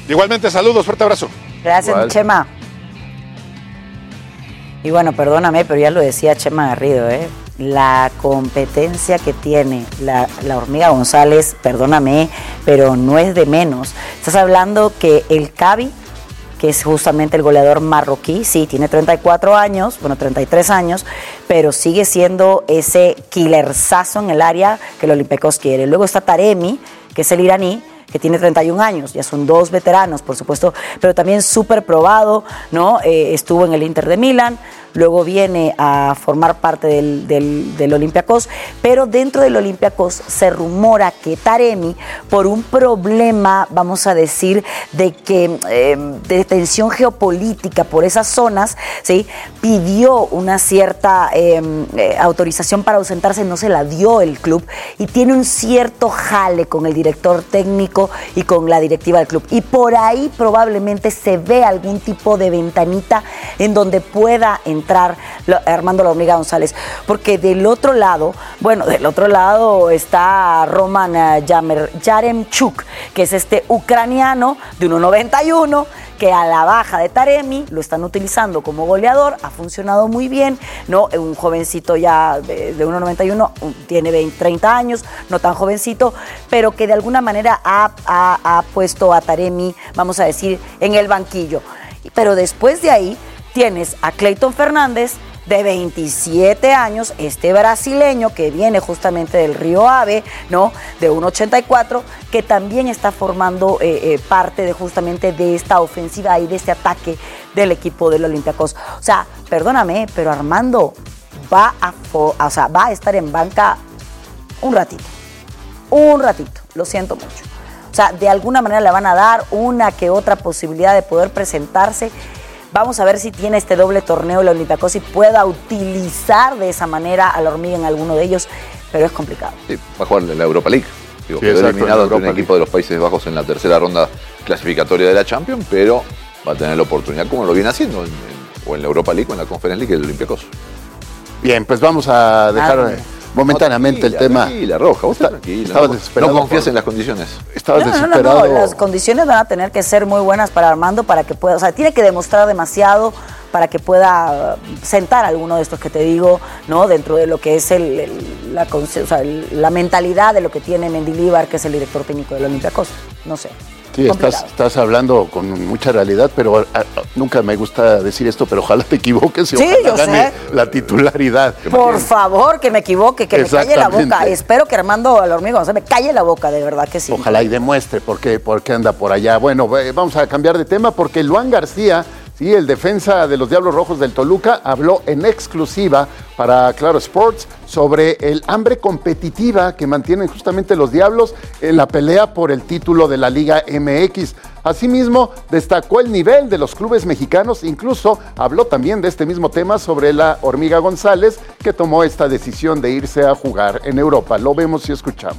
Igualmente, saludos, fuerte abrazo. Gracias, mi Chema. Y bueno, perdóname, pero ya lo decía Chema Garrido, la competencia que tiene la Hormiga González, perdóname, pero no es de menos. Estás hablando que el Cavi, que es justamente el goleador marroquí, sí, tiene 34 años, bueno, 33 años, pero sigue siendo ese killerzazo en el área que el Olympiacos quiere. Luego está Taremi, que es el iraní, que tiene 31 años, ya son dos veteranos, por supuesto, pero también súper probado, ¿no? Estuvo en el Inter de Milán, luego viene a formar parte del Olympiacos, pero dentro del Olympiacos se rumora que Taremi, por un problema, vamos a decir, de tensión geopolítica por esas zonas, ¿sí? Pidió una cierta autorización para ausentarse, no se la dio el club, y tiene un cierto jale con el director técnico y con la directiva del club, y por ahí probablemente se ve algún tipo de ventanita en donde pueda entrar Armando La Hormiga González, porque del otro lado está Roman Yaremchuk, que es este ucraniano de 1.91, que a la baja de Taremi lo están utilizando como goleador, ha funcionado muy bien, ¿no? Un jovencito ya de 1.91, tiene 30 años, no tan jovencito, pero que de alguna manera ha puesto a Taremi, vamos a decir, en el banquillo. Pero después de ahí tienes a Clayton Fernández, de 27 años, este brasileño que viene justamente del Río Ave, ¿no? De 1.84, que también está formando parte de justamente de esta ofensiva y de este ataque del equipo del Olympiacos. O sea, perdóname, pero Armando va a estar en banca un ratito, lo siento mucho. O sea, de alguna manera le van a dar una que otra posibilidad de poder presentarse. Vamos a ver si tiene este doble torneo el Olympiacos y pueda utilizar de esa manera a la Hormiga en alguno de ellos, pero es complicado. Sí, va a jugar en la Europa League. Quedó eliminado ante un equipo de los Países Bajos en la tercera ronda clasificatoria de la Champions, pero va a tener la oportunidad, como lo viene haciendo, o en la Europa League o en la Conference League del Olympiacos. Bien, pues vamos a dejar momentáneamente el tema. Tranquila, Roja, vos tranquila. Estabas desesperado. No confías en las condiciones. Estabas desesperado. No, las condiciones van a tener que ser muy buenas para Armando para que pueda, o sea, tiene que demostrar demasiado para que pueda sentar a alguno de estos que te digo, ¿no? Dentro de lo que es la mentalidad de lo que tiene Mendilibar, que es el director técnico del Olympiacos. No sé. Sí, estás hablando con mucha realidad, pero nunca me gusta decir esto, pero ojalá te equivoques y ojalá gane la titularidad. Por favor, que me equivoque, que me calle la boca. Espero que Armando La Hormiga me calle la boca, de verdad que sí. Ojalá y demuestre por qué anda por allá. Bueno, vamos a cambiar de tema porque Luan García, sí, el defensa de los Diablos Rojos del Toluca, habló en exclusiva para Claro Sports sobre el hambre competitiva que mantienen justamente los Diablos en la pelea por el título de la Liga MX. Asimismo, destacó el nivel de los clubes mexicanos, incluso habló también de este mismo tema sobre la Hormiga González, que tomó esta decisión de irse a jugar en Europa. Lo vemos y escuchamos.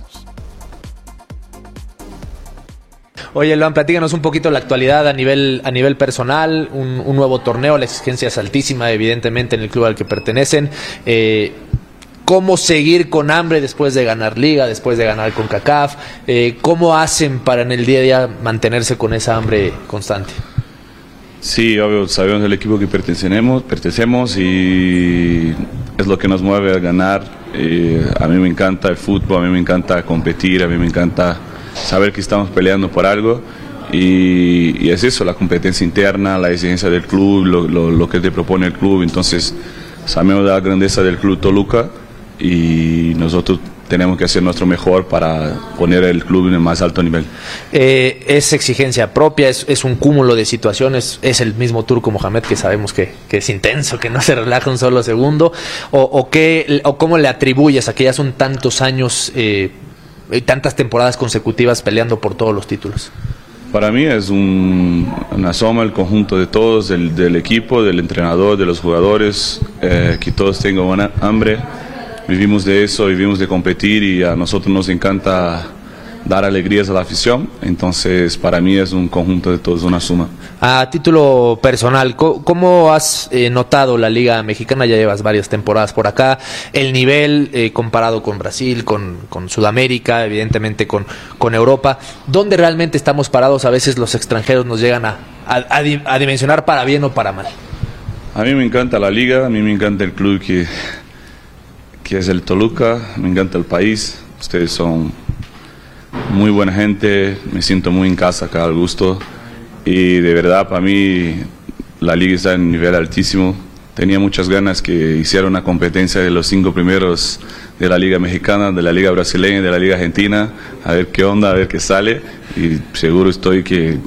Oye, Luan, platícanos un poquito la actualidad a nivel personal, un nuevo torneo, la exigencia es altísima, evidentemente, en el club al que pertenecen. ¿Cómo seguir con hambre después de ganar Liga, después de ganar CONCACAF? ¿Cómo hacen para en el día a día mantenerse con esa hambre constante? Sí, obvio, sabemos del equipo que pertenecemos y es lo que nos mueve a ganar. A mí me encanta el fútbol, a mí me encanta competir, a mí me encanta saber que estamos peleando por algo y es eso, la competencia interna, la exigencia del club, lo que te propone el club. Entonces sabemos de la grandeza del club Toluca y nosotros tenemos que hacer nuestro mejor para poner el club en el más alto nivel. Es exigencia propia, es un cúmulo de situaciones, es el mismo Turco Mohamed que sabemos que es intenso, que no se relaja un solo segundo, o cómo le atribuyes a que ya son tantos años y tantas temporadas consecutivas peleando por todos los títulos. Para mí es una suma, el conjunto de todos, del equipo, del entrenador, de los jugadores, que todos tengan buena hambre. Vivimos de eso, vivimos de competir y a nosotros nos encanta dar alegrías a la afición. Entonces, para mí es un conjunto de todos, una suma. A título personal, ¿cómo has notado la Liga Mexicana? Ya llevas varias temporadas por acá. El nivel comparado con Brasil, con Sudamérica, evidentemente con Europa. ¿Dónde realmente estamos parados? A veces los extranjeros nos llegan a dimensionar para bien o para mal. A mí me encanta la Liga, a mí me encanta el club que es el Toluca, me encanta el país. Ustedes son muy buena gente, me siento muy en casa acá, al gusto. Y de verdad, para mí, la liga está en un nivel altísimo. Tenía muchas ganas que hiciera una competencia de los 5 primeros de la liga mexicana, de la liga brasileña, de la liga argentina, a ver qué onda, a ver qué sale. Y seguro estoy que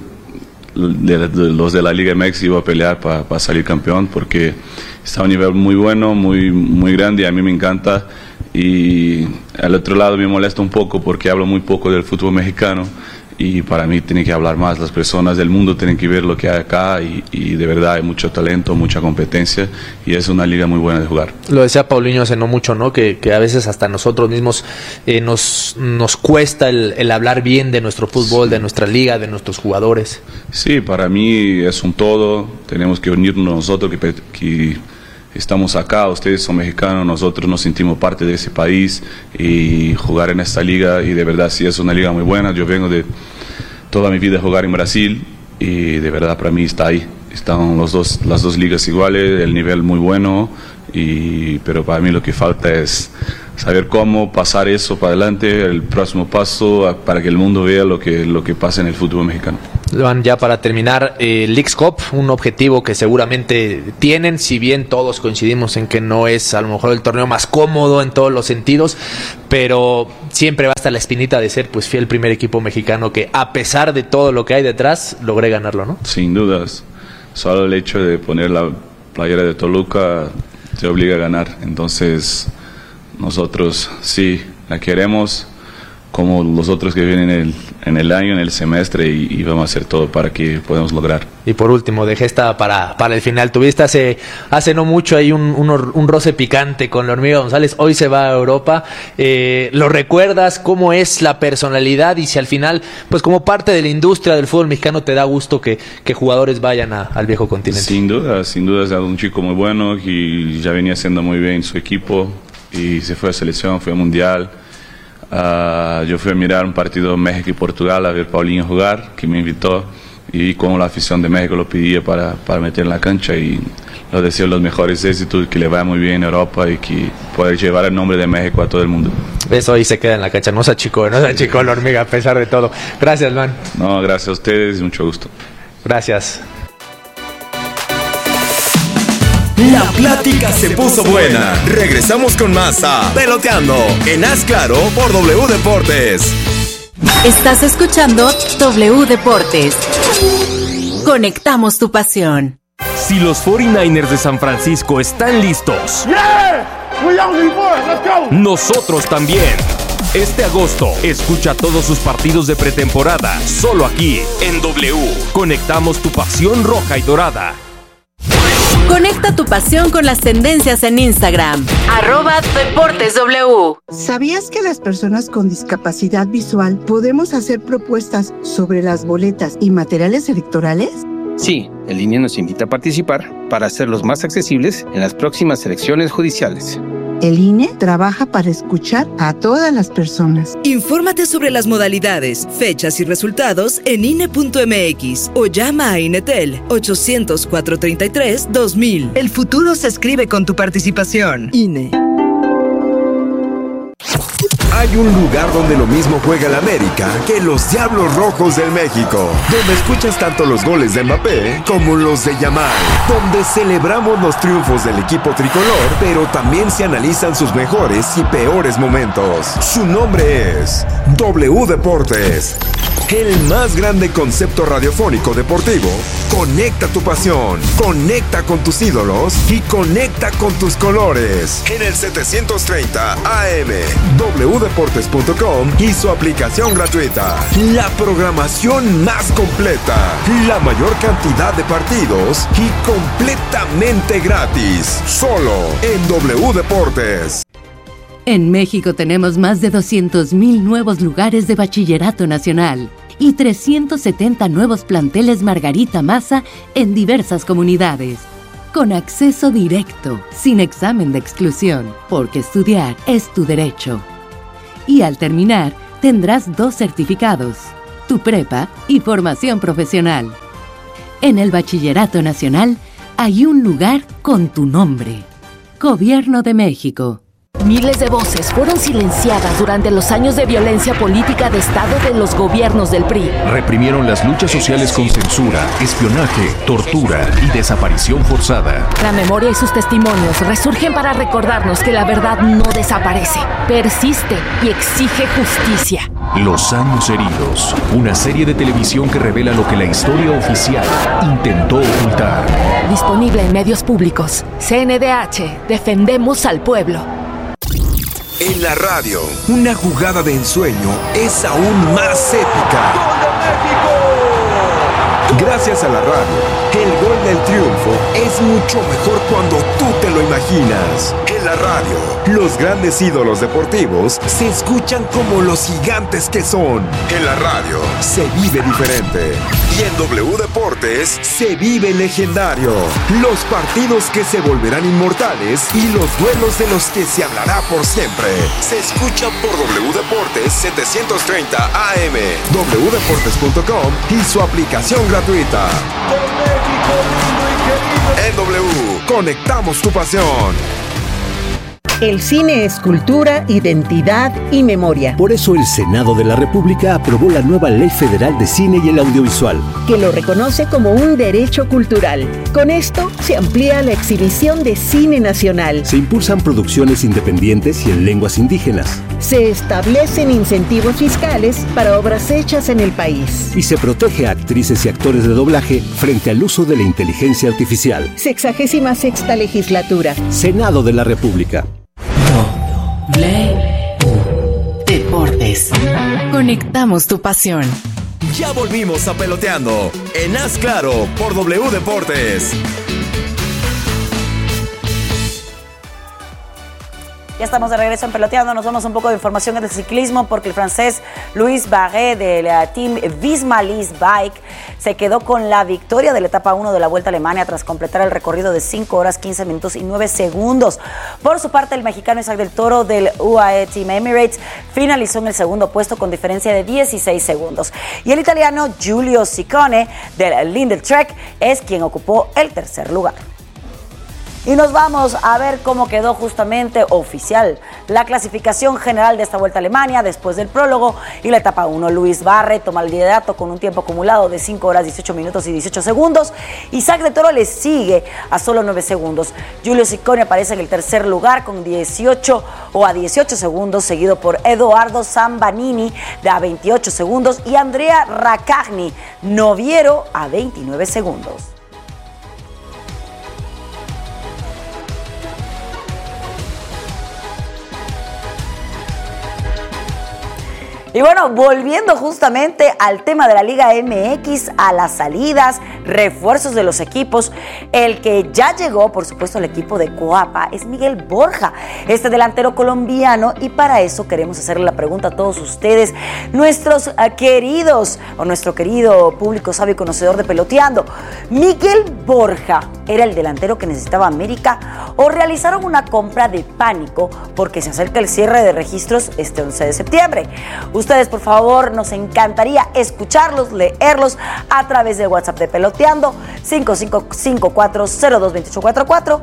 los de la Liga MX iba a pelear para salir campeón, porque está a un nivel muy bueno, muy grande, y a mí me encanta. Y al otro lado me molesta un poco porque hablo muy poco del fútbol mexicano, y para mí tiene que hablar más. Las personas del mundo tienen que ver lo que hay acá, y de verdad hay mucho talento, mucha competencia, y es una liga muy buena de jugar. Lo decía Paulinho hace no mucho, ¿no? Que a veces hasta nosotros mismos nos cuesta el hablar bien de nuestro fútbol, sí, de nuestra liga, de nuestros jugadores. Sí, para mí es un todo. Tenemos que unirnos nosotros que estamos acá. Ustedes son mexicanos, nosotros nos sentimos parte de ese país, y jugar en esta liga, y de verdad sí es una liga muy buena. Yo vengo de toda mi vida a jugar en Brasil, y de verdad para mí está ahí. Están las dos ligas iguales, el nivel muy bueno, pero para mí lo que falta es saber cómo pasar eso para adelante, el próximo paso, para que el mundo vea lo que pasa en el fútbol mexicano. Van, ya para terminar, Leagues Cup, un objetivo que seguramente tienen, si bien todos coincidimos en que no es a lo mejor el torneo más cómodo en todos los sentidos, pero siempre va a estar la espinita de ser pues fiel primer equipo mexicano que, a pesar de todo lo que hay detrás, logré ganarlo, ¿no? Sin dudas, solo el hecho de poner la playera de Toluca te obliga a ganar. Entonces nosotros sí la queremos, como los otros que vienen en el año, en el semestre, y vamos a hacer todo para que podamos lograr. Y por último, dejé esta para el final. Tuviste hace no mucho ahí un roce picante con la Hormiga González. Hoy se va a Europa. ¿Lo recuerdas? ¿Cómo es la personalidad? Y si al final, pues como parte de la industria del fútbol mexicano, te da gusto que jugadores vayan al viejo continente. Sin duda es un chico muy bueno, y ya venía haciendo muy bien su equipo, y se fue a selección, fue a mundial. Yo fui a mirar un partido México y Portugal, a ver Paulinho jugar, que me invitó, y como la afición de México lo pedía para meter en la cancha, y lo deseo los mejores éxitos, que le vaya muy bien en Europa y que pueda llevar el nombre de México a todo el mundo. Eso ahí se queda en la cancha, no se achicó la Hormiga a pesar de todo. Gracias, Luan. No, gracias a ustedes y mucho gusto. Gracias. La plática se puso buena. Regresamos con más a Peloteando en Haz Claro por W Deportes. Estás escuchando W Deportes. Conectamos tu pasión. Si los 49ers de San Francisco están listos, nosotros también. Este agosto, escucha todos sus partidos de pretemporada, solo aquí, en W. Conectamos tu pasión roja y dorada. Conecta tu pasión con las tendencias en Instagram. @DeportesW. ¿Sabías que las personas con discapacidad visual podemos hacer propuestas sobre las boletas y materiales electorales? Sí, el INE nos invita a participar para hacerlos más accesibles en las próximas elecciones judiciales. El INE trabaja para escuchar a todas las personas. Infórmate sobre las modalidades, fechas y resultados en INE.mx o llama a INETEL 800-433-2000. El futuro se escribe con tu participación. INE. Hay un lugar donde lo mismo juega el América que los Diablos Rojos del México, donde escuchas tanto los goles de Mbappé como los de Yamal, donde celebramos los triunfos del equipo tricolor, pero también se analizan sus mejores y peores momentos. Su nombre es W Deportes, el más grande concepto radiofónico deportivo. Conecta tu pasión, conecta con tus ídolos y conecta con tus colores. En el 730 AM, wdeportes.com y su aplicación gratuita. La programación más completa, la mayor cantidad de partidos y completamente gratis. Solo en W Deportes. En México tenemos más de 200,000 nuevos lugares de bachillerato nacional y 370 nuevos planteles Margarita Maza en diversas comunidades. Con acceso directo, sin examen de exclusión, porque estudiar es tu derecho. Y al terminar, tendrás 2 certificados, tu prepa y formación profesional. En el Bachillerato Nacional hay un lugar con tu nombre. Gobierno de México. Miles de voces fueron silenciadas durante los años de violencia política de Estado de los gobiernos del PRI. Reprimieron las luchas sociales con censura, espionaje, tortura y desaparición forzada. La memoria y sus testimonios resurgen para recordarnos que la verdad no desaparece, persiste y exige justicia. Los años heridos, una serie de televisión que revela lo que la historia oficial intentó ocultar. Disponible en medios públicos. CNDH, defendemos al pueblo. En la radio, una jugada de ensueño es aún más épica. ¡Gol de México! Gracias a la radio, el gol del triunfo es mucho mejor cuando tú te lo imaginas. En la radio, los grandes ídolos deportivos se escuchan como los gigantes que son. En la radio, se vive diferente. Y en W Deportes, se vive legendario. Los partidos que se volverán inmortales y los duelos de los que se hablará por siempre. Se escuchan por W Deportes 730 AM, wdeportes.com y su aplicación gratuita. En W, conectamos tu pasión. El cine es cultura, identidad y memoria. Por eso el Senado de la República aprobó la nueva Ley Federal de Cine y el Audiovisual, que lo reconoce como un derecho cultural. Con esto se amplía la exhibición de cine nacional. Se impulsan producciones independientes y en lenguas indígenas. Se establecen incentivos fiscales para obras hechas en el país. Y se protege a actrices y actores de doblaje frente al uso de la inteligencia artificial. 66ª legislatura. Senado de la República. Deportes. Conectamos tu pasión. Ya volvimos a Peloteando en Haz Claro por W Deportes. Ya estamos de regreso en Peloteando, nos vamos un poco de información del ciclismo porque el francés Louis Barret del Team Visma-Lease Bike se quedó con la victoria de la etapa 1 de la Vuelta a Alemania tras completar el recorrido de 5 horas, 15 minutos y 9 segundos. Por su parte, el mexicano Isaac del Toro del UAE Team Emirates finalizó en el segundo puesto con diferencia de 16 segundos. Y el italiano Giulio Ciccone del Lindeltrek es quien ocupó el tercer lugar. Y nos vamos a ver cómo quedó justamente oficial la clasificación general de esta Vuelta a Alemania después del prólogo y la etapa 1. Louis Barret toma el liderato con un tiempo acumulado de 5 horas, 18 minutos y 18 segundos. Isaac de Toro le sigue a solo 9 segundos. Giulio Ciccone aparece en el tercer lugar con 18 segundos, seguido por Edoardo Zambanini a 28 segundos y Andrea Raccagni Noviero a 29 segundos. Y bueno, volviendo justamente al tema de la Liga MX, a las salidas, refuerzos de los equipos, el que ya llegó, por supuesto, al equipo de Coapa es Miguel Borja, este delantero colombiano, y para eso queremos hacerle la pregunta a todos ustedes, nuestros queridos, o nuestro querido público sabio y conocedor de Peloteando. ¿Miguel Borja era el delantero que necesitaba América o realizaron una compra de pánico porque se acerca el cierre de registros este 11 de septiembre? Ustedes, por favor, nos encantaría escucharlos, leerlos a través del WhatsApp de Peloteando, 5554022844,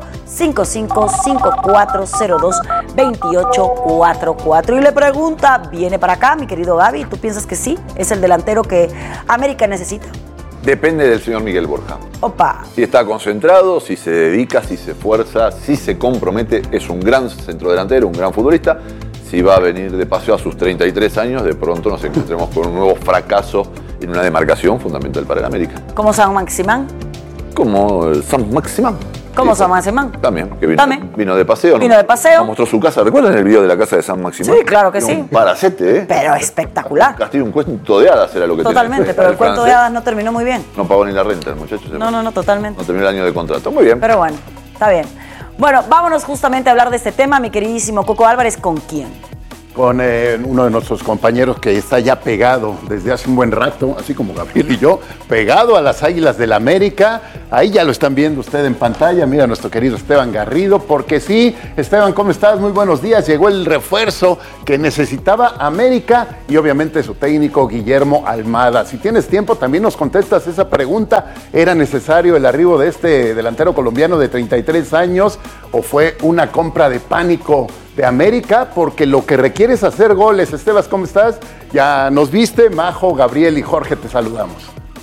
5554022844. Y la pregunta viene para acá, mi querido Gaby, ¿tú piensas que sí? ¿Es el delantero que América necesita? Depende del señor Miguel Borja. Opa. Si está concentrado, si se dedica, si se esfuerza, si se compromete, es un gran centrodelantero, un gran futbolista. Si va a venir de paseo a sus 33 años, de pronto nos encontremos con un nuevo fracaso en una demarcación fundamental para el América. ¿Como San Maximán? Como San Maximán. ¿Como San Maximán? También, que vino de paseo, ¿no? Vino de paseo. Nos mostró su casa. ¿Recuerdan el video de la casa de San Maximán? Sí, claro que sí. Un palacete, ¿eh? Pero espectacular. Castillo, un cuento de hadas era lo que tenía. Totalmente, pero el cuento de hadas no terminó muy bien. No pagó ni la renta el muchacho. No, totalmente. No terminó el año de contrato. Muy bien. Pero bueno, está bien. Bueno, vámonos justamente a hablar de este tema, mi queridísimo Coco Álvarez, ¿con quién? Con uno de nuestros compañeros que está ya pegado desde hace un buen rato, así como Gabriel y yo, pegado a las Águilas del América. Ahí ya lo están viendo usted en pantalla. Mira, nuestro querido Esteban Garrido, porque sí, Esteban, ¿cómo estás? Muy buenos días. Llegó el refuerzo que necesitaba América y obviamente su técnico Guillermo Almada. Si tienes tiempo, también nos contestas esa pregunta. ¿Era necesario el arribo de este delantero colombiano de 33 años o fue una compra de pánico de América? Porque lo que requiere es hacer goles. Esteban, ¿cómo estás? Ya nos viste, Majo, Gabriel y Jorge, te saludamos.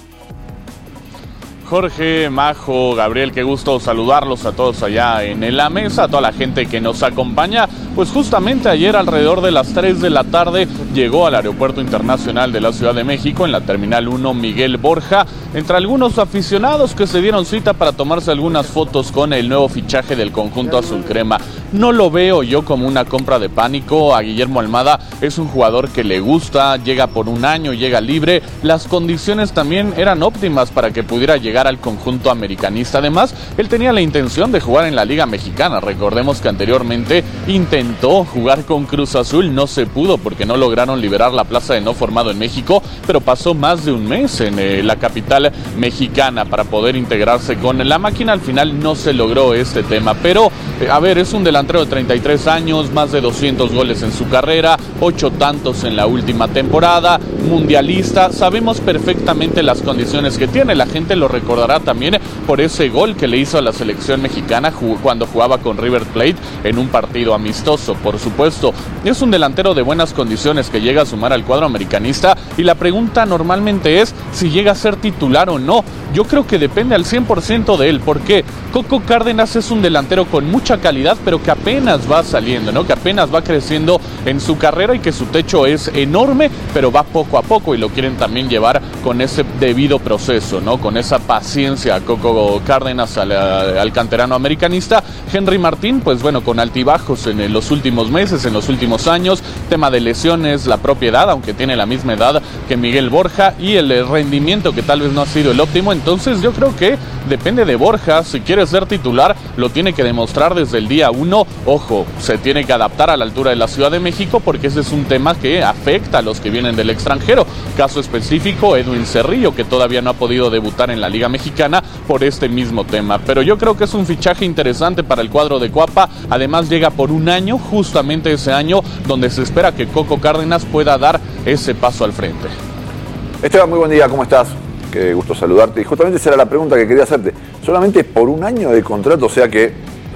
Jorge, Majo, Gabriel, qué gusto saludarlos a todos allá en la mesa, a toda la gente que nos acompaña. Pues justamente ayer alrededor de las 3 de la tarde llegó al Aeropuerto Internacional de la Ciudad de México, en la Terminal 1 Miguel Borja, entre algunos aficionados que se dieron cita para tomarse algunas fotos con el nuevo fichaje del conjunto azul crema. No lo veo yo como una compra de pánico. A Guillermo Almada es un jugador que le gusta, llega por un año, llega libre. Las condiciones también eran óptimas para que pudiera llegar al conjunto americanista. Además, él tenía la intención de jugar en la Liga Mexicana. Recordemos que anteriormente intentó jugar con Cruz Azul, no se pudo porque no lograron liberar la plaza de no formado en México, pero pasó más de un mes en la capital mexicana para poder integrarse con la máquina. Al final no se logró este tema, pero a ver, es un delantero de 33 años, más de 200 goles en su carrera, 8 tantos en la última temporada, mundialista. Sabemos perfectamente las condiciones que tiene. La gente lo recordará también por ese gol que le hizo a la selección mexicana cuando jugaba con River Plate en un partido amistoso. Por supuesto, es un delantero de buenas condiciones que llega a sumar al cuadro americanista, y la pregunta normalmente es si llega a ser titular o no. Yo creo que depende al 100% de él, porque Coco Cárdenas es un delantero con mucha calidad, pero que apenas va saliendo, ¿no? Que apenas va creciendo en su carrera y que su techo es enorme, pero va poco a poco y lo quieren también llevar con ese debido proceso, ¿no? Con esa paciencia. Coco Cárdenas al canterano americanista. Henry Martín, pues bueno, con altibajos en los últimos meses, en los últimos años, tema de lesiones, la propia edad, aunque tiene la misma edad que Miguel Borja, y el rendimiento que tal vez no ha sido el óptimo. Entonces yo creo que depende de Borja. Si quiere ser titular, lo tiene que demostrar desde el día 1. Ojo, se tiene que adaptar a la altura de la Ciudad de México, porque ese es un tema que afecta a los que vienen del extranjero. Caso específico, Edwin Cerrillo, que todavía no ha podido debutar en la Liga Mexicana por este mismo tema. Pero yo creo que es un fichaje interesante para el cuadro de Cuapa. Además llega por un año, justamente ese año donde se espera que Coco Cárdenas pueda dar ese paso al frente. Esteban, muy buen día, ¿cómo estás? Qué gusto saludarte. Y justamente esa era la pregunta que quería hacerte. Solamente por un año de contrato, o sea que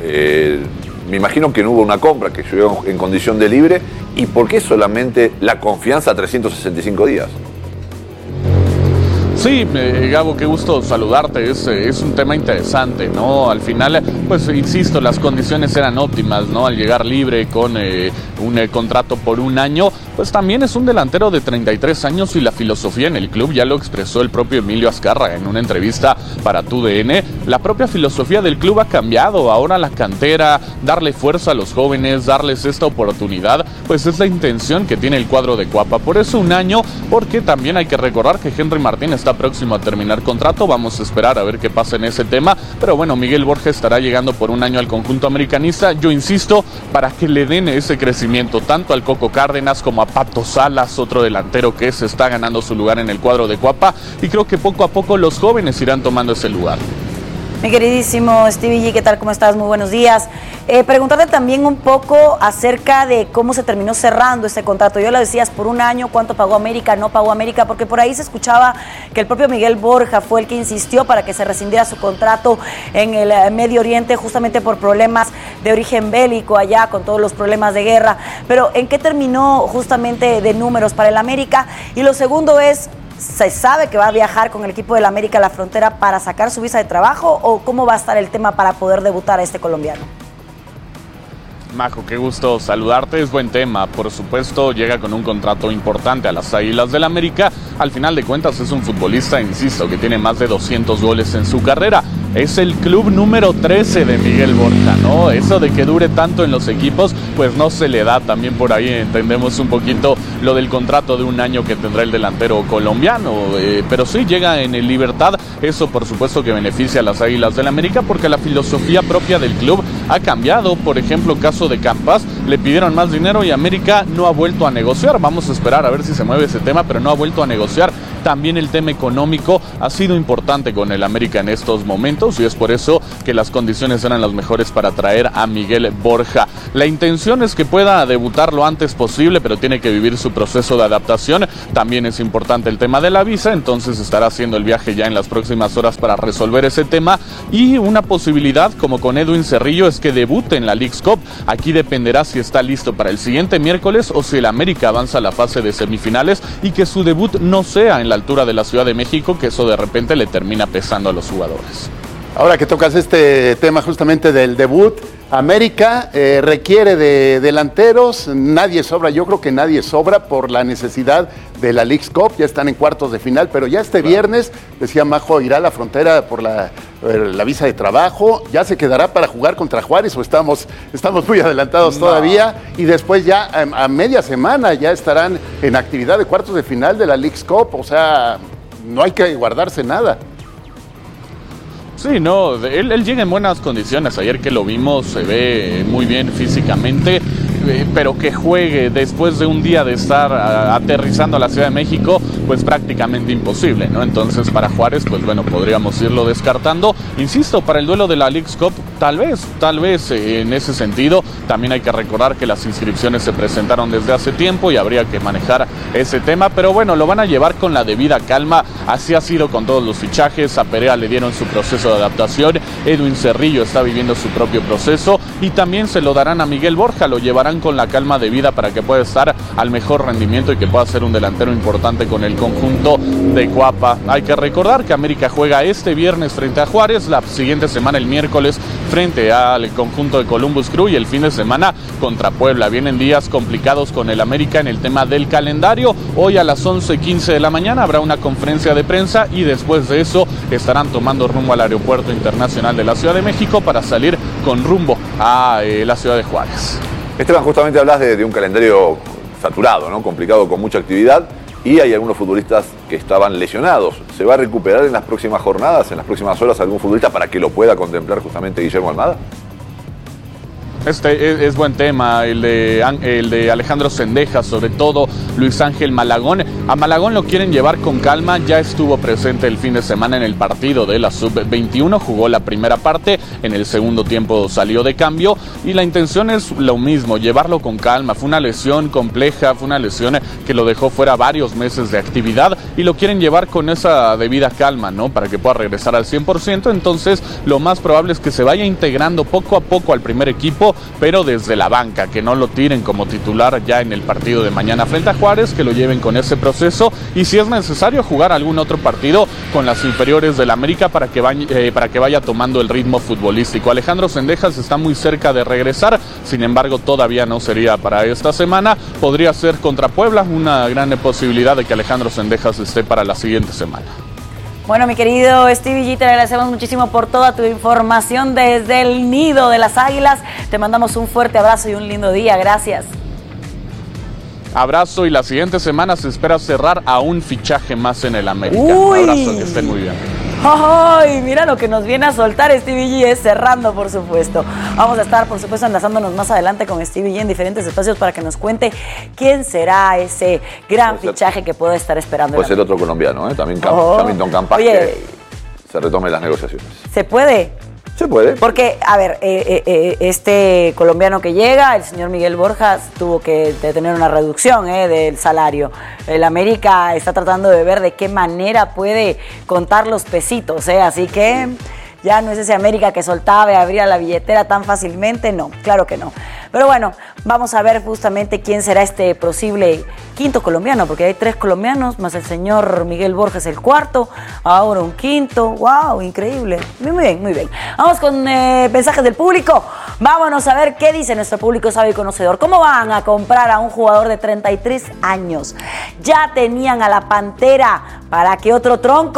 me imagino que no hubo una compra, que llegó en condición de libre. ¿Y por qué solamente la confianza a 365 días? Sí, Gabo, qué gusto saludarte. Es un tema interesante, ¿no? Al final, pues insisto, las condiciones eran óptimas, ¿no? Al llegar libre con un contrato por un año, pues también es un delantero de 33 años y la filosofía en el club ya lo expresó el propio Emilio Azcárraga en una entrevista para TUDN. La propia filosofía del club ha cambiado. Ahora la cantera, darle fuerza a los jóvenes, darles esta oportunidad, pues es la intención que tiene el cuadro de Cuapa. Por eso un año, porque también hay que recordar que Henry Martín está próximo a terminar contrato. Vamos a esperar a ver qué pasa en ese tema, pero bueno, Miguel Borja estará llegando por un año al conjunto americanista. Yo insisto, para que le den ese crecimiento tanto al Coco Cárdenas como a Pato Salas, otro delantero que se está ganando su lugar en el cuadro de Cuapa, y creo que poco a poco los jóvenes irán tomando ese lugar. Mi queridísimo Stevie G, ¿qué tal? ¿Cómo estás? Muy buenos días. Preguntarte también un poco acerca de cómo se terminó cerrando este contrato. Yo lo decías, por un año, ¿cuánto pagó América? ¿No pagó América? Porque por ahí se escuchaba que el propio Miguel Borja fue el que insistió para que se rescindiera su contrato en el Medio Oriente, justamente por problemas de origen bélico allá, con todos los problemas de guerra. Pero ¿en qué terminó justamente de números para el América? Y lo segundo es, ¿se sabe que va a viajar con el equipo del América a la frontera para sacar su visa de trabajo, o cómo va a estar el tema para poder debutar a este colombiano? Majo, qué gusto saludarte, es buen tema. Por supuesto, llega con un contrato importante a las Águilas del América. Al final de cuentas es un futbolista, insisto, que tiene más de 200 goles en su carrera. es el club número 13 de Miguel Borja, ¿no? Eso de que dure tanto en los equipos, pues no se le da. También por ahí entendemos un poquito lo del contrato de 1 año que tendrá el delantero colombiano, pero sí llega en el Libertad. Eso por supuesto que beneficia a las Águilas del América, porque la filosofía propia del club ha cambiado. Por ejemplo, caso de Campas, le pidieron más dinero y América no ha vuelto a negociar. Vamos a esperar a ver si se mueve ese tema, pero no ha vuelto a negociar. También el tema económico ha sido importante con el América en estos momentos, y es por eso que las condiciones eran las mejores para traer a Miguel Borja. La intención es que pueda debutar lo antes posible, pero tiene que vivir su proceso de adaptación. También es importante el tema de la visa, entonces estará haciendo el viaje ya en las próximas horas para resolver ese tema. Y una posibilidad, como con Edwin Cerrillo, es que debute en la Leagues Cup. Aquí dependerá si está listo para el siguiente miércoles o si el América avanza a la fase de semifinales, y que su debut no sea en la altura de la Ciudad de México, que eso de repente le termina pesando a los jugadores. Ahora que tocas este tema justamente del debut, América requiere de delanteros, nadie sobra, yo creo que nadie sobra por la necesidad de la Leagues Cup, ya están en cuartos de final, pero ya este viernes, decía Majo, irá a la frontera por la visa de trabajo, ya se quedará para jugar contra Juárez, o estamos muy adelantados todavía, y después ya a media semana ya estarán en actividad de cuartos de final de la Leagues Cup, o sea, no hay que guardarse nada. Sí, no, él llega en buenas condiciones. Ayer que lo vimos se ve muy bien físicamente, pero que juegue después de un día de estar aterrizando a la Ciudad de México, pues prácticamente imposible, ¿no? Entonces para Juárez, pues bueno, podríamos irlo descartando. Insisto, para el duelo de la Leagues Cup, tal vez en ese sentido. También hay que recordar que las inscripciones se presentaron desde hace tiempo y habría que manejar ese tema, pero bueno, lo van a llevar con la debida calma. Así ha sido con todos los fichajes. A Perea le dieron su proceso de adaptación, Edwin Cerrillo está viviendo su propio proceso, y también se lo darán a Miguel Borja, lo llevarán con la calma debida para que pueda estar al mejor rendimiento y que pueda ser un delantero importante con el conjunto de Cuapa. Hay que recordar que América juega este viernes frente a Juárez, la siguiente semana el miércoles frente al conjunto de Columbus Crew, y el fin de semana contra Puebla. Vienen días complicados con el América en el tema del calendario. Hoy a las 11:15 de la mañana habrá una conferencia de prensa, y después de eso estarán tomando rumbo al Aeropuerto Internacional de la Ciudad de México para salir con rumbo a la ciudad de Juárez. Esteban, justamente hablas de un calendario saturado, ¿no? Complicado, con mucha actividad, y hay algunos futbolistas que estaban lesionados. ¿Se va a recuperar en las próximas jornadas, en las próximas horas, algún futbolista para que lo pueda contemplar justamente Guillermo Almada? Este es buen tema, el de Alejandro Zendejas, sobre todo Luis Ángel Malagón. A Malagón lo quieren llevar con calma, ya estuvo presente el fin de semana en el partido de la Sub-21, jugó la primera parte, en el segundo tiempo salió de cambio, y la intención es lo mismo, llevarlo con calma. Fue una lesión compleja, fue una lesión que lo dejó fuera varios meses de actividad, y lo quieren llevar con esa debida calma, ¿no? Para que pueda regresar al 100%, entonces lo más probable es que se vaya integrando poco a poco al primer equipo, pero desde la banca, que no lo tiren como titular ya en el partido de mañana frente a Juárez, que lo lleven con ese proceso, y si es necesario jugar algún otro partido con las inferiores del América para que vaya tomando el ritmo futbolístico. Alejandro Zendejas está muy cerca de regresar, sin embargo todavía no sería para esta semana, podría ser contra Puebla, una gran posibilidad de que Alejandro Zendejas esté para la siguiente semana. Bueno, mi querido Stevie G, te agradecemos muchísimo por toda tu información desde el nido de las Águilas. Te mandamos un fuerte abrazo y un lindo día. Gracias. Abrazo, y la siguiente semana se espera cerrar a un fichaje más en el América. Uy. Un abrazo, que estén muy bien. ¡Ay! Mira lo que nos viene a soltar Stevie G, cerrando, por supuesto. Vamos a estar, por supuesto, enlazándonos más adelante con Stevie G en diferentes espacios para que nos cuente quién será ese gran fichaje que puede estar esperando. Puede ser otro colombiano, también Hamilton Campas, que se retome las negociaciones. ¿Se puede? Se puede. Porque, a ver, este colombiano que llega, el señor Miguel Borja, tuvo que tener una reducción del salario. El América está tratando de ver de qué manera puede contar los pesitos, así que ya no es ese América que soltaba y abría la billetera tan fácilmente, no, claro que no. Pero bueno, vamos a ver justamente quién será este posible quinto colombiano, porque hay 3 colombianos, más el señor Miguel Borja es el cuarto, ahora un quinto. ¡Wow! Increíble. Muy bien, muy bien. Vamos con mensajes del público. Vámonos a ver qué dice nuestro público sabio y conocedor. ¿Cómo van a comprar a un jugador de 33 años? Ya tenían a la Pantera, ¿para qué otro tronco?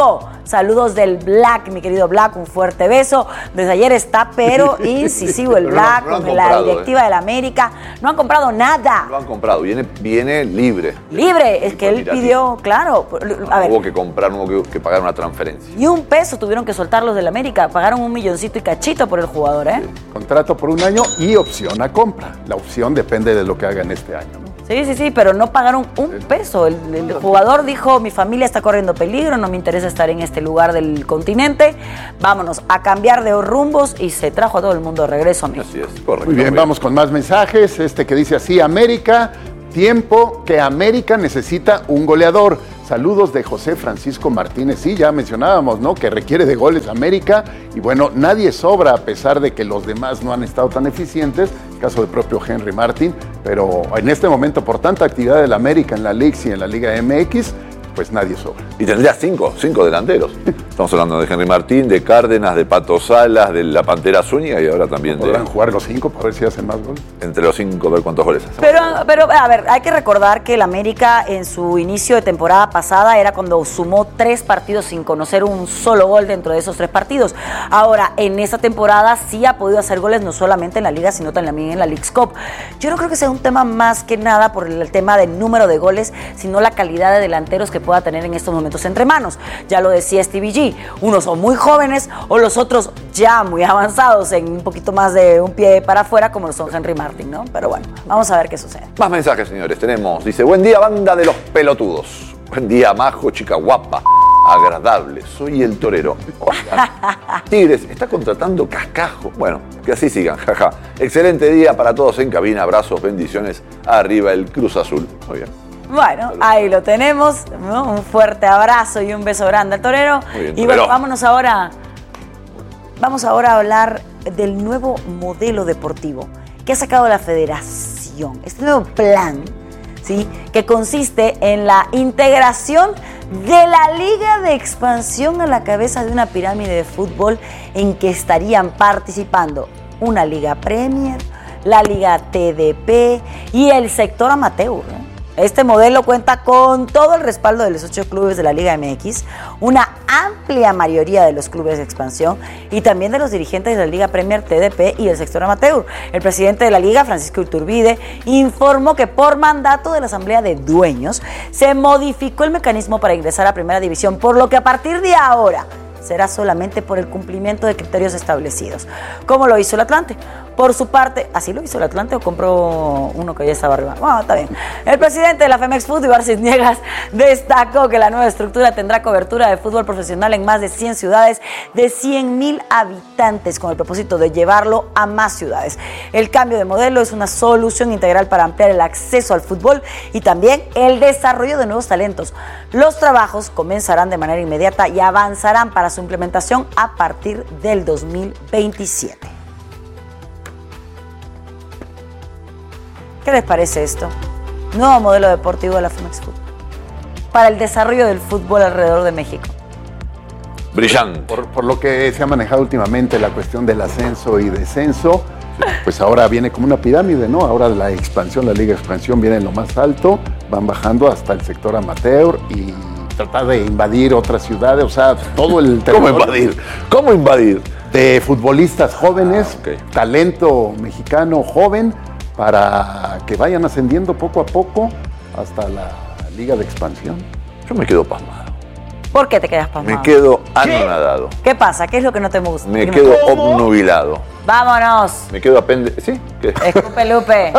Saludos del Black, mi querido Black, un fuerte beso. Desde ayer está, pero incisivo el Black no han con comprado, la directiva del América. No han comprado nada. Lo han comprado, viene libre. Libre, es que él pidió, claro. A ver. Hubo que comprar, hubo que pagar una transferencia. Y $1 tuvieron que soltar los del América. Pagaron $1 milloncito y cachito por el jugador, ¿eh? Sí. Contrato por 1 año y opción a compra. La opción depende de lo que hagan este año, ¿no? Sí, pero no pagaron $1. El jugador dijo, mi familia está corriendo peligro, no me interesa estar en este lugar del continente. Vámonos a cambiar de rumbos y se trajo a todo el mundo de regreso a México. Así es, correcto. Muy bien, vamos con más mensajes. Que dice así, América, tiempo que América necesita un goleador. Saludos de José Francisco Martínez. Sí, ya mencionábamos, ¿no? Que requiere de goles América. Y bueno, nadie sobra a pesar de que los demás no han estado tan eficientes. El caso del propio Henry Martin. Pero en este momento, por tanta actividad del América en la Liga y en la Liga MX, pues nadie sobra. Y tendría cinco delanteros. Estamos hablando de Henry Martín, de Cárdenas, de Pato Salas, de la Pantera Zúñiga y ahora también ¿Podrán jugar los 5 para ver si hacen más goles? Entre los 5, ver cuántos goles hacen. Pero, a ver, hay que recordar que el América en su inicio de temporada pasada era cuando sumó 3 partidos sin conocer un solo gol dentro de esos 3 partidos. Ahora, en esta temporada sí ha podido hacer goles no solamente en la Liga, sino también en la Leagues Cup. Yo no creo que sea un tema más que nada por el tema del número de goles, sino la calidad de delanteros que pueda tener en estos momentos entre manos. Ya lo decía Stevie G, unos son muy jóvenes o los otros ya muy avanzados en un poquito más de un pie para afuera, como lo son Henry Martin, ¿no? Pero bueno, vamos a ver qué sucede. Más mensajes, señores, tenemos. Dice, buen día, banda de los pelotudos. Buen día, majo, chica guapa, agradable. Soy el torero. Oigan, Tigres está contratando cascajo. Bueno, que así sigan, jaja. Excelente día para todos en cabina. Abrazos, bendiciones. Arriba el Cruz Azul. Muy bien. Bueno, ahí lo tenemos, ¿no? Un fuerte abrazo y un beso grande al torero. Bien, y bueno, vamos ahora a hablar del nuevo modelo deportivo que ha sacado la federación. Este nuevo plan, ¿sí?, que consiste en la integración de la Liga de Expansión a la cabeza de una pirámide de fútbol en que estarían participando una Liga Premier, la Liga TDP y el sector amateur, ¿no? Este modelo cuenta con todo el respaldo de los 8 clubes de la Liga MX, una amplia mayoría de los clubes de expansión y también de los dirigentes de la Liga Premier, TDP y el sector amateur. El presidente de la Liga, Francisco Iturbide, informó que por mandato de la Asamblea de Dueños se modificó el mecanismo para ingresar a Primera División, por lo que a partir de ahora será solamente por el cumplimiento de criterios establecidos, como lo hizo el Atlante. Por su parte, ¿así lo hizo el Atlante o compró uno que ya estaba arriba? Bueno, está bien. El presidente de la Femex Food, Ibar Cisniegas, destacó que la nueva estructura tendrá cobertura de fútbol profesional en más de 100 ciudades de 100,000 habitantes, con el propósito de llevarlo a más ciudades. El cambio de modelo es una solución integral para ampliar el acceso al fútbol y también el desarrollo de nuevos talentos. Los trabajos comenzarán de manera inmediata y avanzarán para su implementación a partir del 2027. ¿Qué les parece esto? Nuevo modelo deportivo de la Femex Food para el desarrollo del fútbol alrededor de México. Brillante. Por lo que se ha manejado últimamente la cuestión del ascenso y descenso, pues ahora viene como una pirámide, ¿no? Ahora la expansión, la Liga de Expansión viene en lo más alto, van bajando hasta el sector amateur y tratar de invadir otras ciudades, o sea, todo el territorio. ¿Cómo invadir? De futbolistas jóvenes, talento mexicano joven, para que vayan ascendiendo poco a poco hasta la Liga de Expansión. Yo me quedo pasmado. ¿Por qué te quedas pasmado? Me quedo anonadado. ¿Qué pasa? ¿Qué es lo que no te gusta? Me quedo obnubilado. ¡Vámonos! Me quedo ¿Sí? ¿Qué? Escupe Lupe.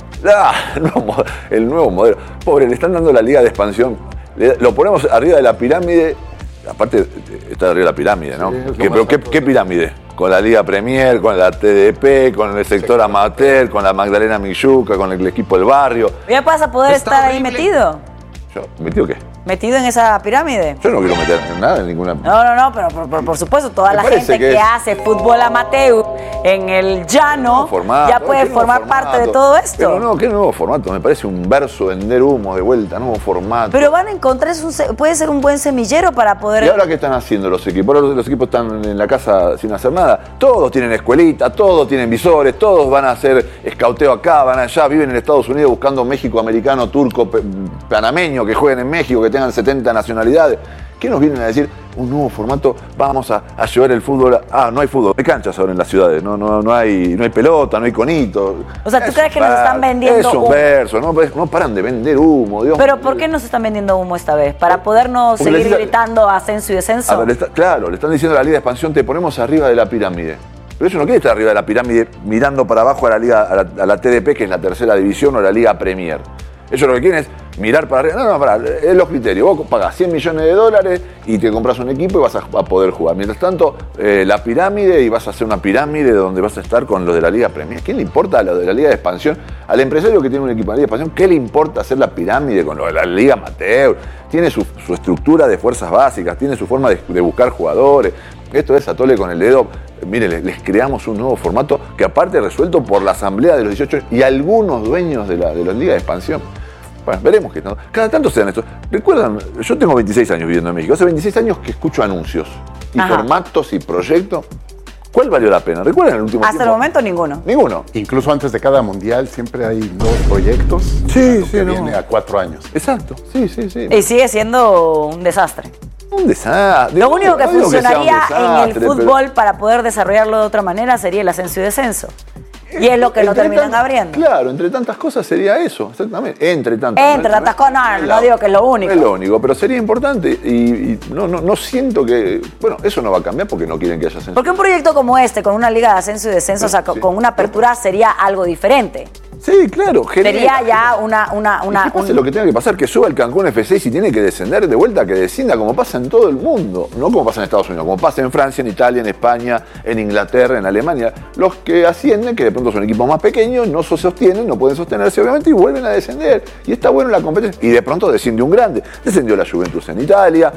El nuevo modelo. Pobre, le están dando la Liga de Expansión. Lo ponemos arriba de la pirámide. Aparte, está arriba de la pirámide, ¿no? Sí, ¿Pero qué pirámide? Con la Liga Premier, con la TDP, con el sector amateur, con la Magdalena Milluca, con el equipo del barrio. ¿Ya vas a poder estar ahí metido? ¿Yo? ¿Metido qué? ¿Metido en esa pirámide? Yo no quiero meter nada en ninguna... No, pero por supuesto, toda la gente que hace fútbol amateur en el llano ya puede formar parte de todo esto. Pero no, ¿qué nuevo formato? Me parece un verso vender humo de vuelta, nuevo formato. Pero van a encontrar, puede ser un buen semillero para poder... ¿Y ahora qué están haciendo los equipos? Ahora los equipos están en la casa sin hacer nada. Todos tienen escuelita, todos tienen visores, todos van a hacer escauteo acá, van allá, viven en Estados Unidos buscando México, americano, turco, panameño, que jueguen en México, que tengan 70 nacionalidades. ¿Qué nos vienen a decir? un nuevo formato, vamos a llevar el fútbol. No hay fútbol, hay canchas ahora en las ciudades, no hay pelota, no hay conito. O sea, ¿tú crees que nos están vendiendo humo? Es un verso, no paran de vender humo, Dios. Pero ¿por qué nos están vendiendo humo esta vez? ¿Para podernos seguir gritando ascenso y descenso? A ver, claro, le están diciendo a la Liga de Expansión, te ponemos arriba de la pirámide. Pero ellos no quieren estar arriba de la pirámide mirando para abajo a la Liga, a la TDP, que es la tercera división, o la Liga Premier. Ellos lo que quieren es mirar para arriba. No, pará, es los criterios. Vos pagás $100 millones y te compras un equipo y vas a poder jugar. Mientras tanto, la pirámide, y vas a hacer una pirámide donde vas a estar con los de la Liga Premier. ¿Qué le importa lo de la Liga de Expansión? Al empresario que tiene un equipo de la Liga de Expansión, ¿qué le importa hacer la pirámide con lo de la Liga Amateur? Tiene su estructura de fuerzas básicas, tiene su forma de buscar jugadores. Esto es atole con el dedo. Mire, les creamos un nuevo formato que aparte resuelto por la asamblea de los 18 y algunos dueños de la Liga de Expansión. Bueno, veremos que cada tanto se dan esto. Recuerdan, yo tengo 26 años viviendo en México. Hace 26 años que escucho anuncios y formatos y proyectos. ¿Cuál valió la pena? ¿Recuerdan el último tiempo? Hasta el momento ninguno. Ninguno. Incluso antes de cada mundial siempre hay nuevos proyectos. Sí, que viene a 4 años. Exacto, sí. Y sigue siendo un desastre. Un desastre. Lo único que funcionaría en el fútbol para poder desarrollarlo de otra manera sería el ascenso y descenso. Y es lo que no terminan abriendo. Claro, entre tantas cosas sería eso, exactamente. Entre tantas cosas, no digo que es lo único. No es lo único, pero sería importante y no siento que... Bueno, eso no va a cambiar porque no quieren que haya ascenso. Porque un proyecto como este, con una liga de ascenso y descenso, o sea, con una apertura, sería algo diferente. Sí, claro. Sería ya que pase lo que tenga que pasar, que suba el Cancún FC y si tiene que descender de vuelta, que descienda como pasa en todo el mundo. No como pasa en Estados Unidos, como pasa en Francia, en Italia, en España, en Inglaterra, en Alemania. Los que ascienden, que de pronto son equipos más pequeños, no se sostienen, no pueden sostenerse obviamente y vuelven a descender. Y está bueno la competencia. Y de pronto desciende un grande. Descendió la Juventus en Italia,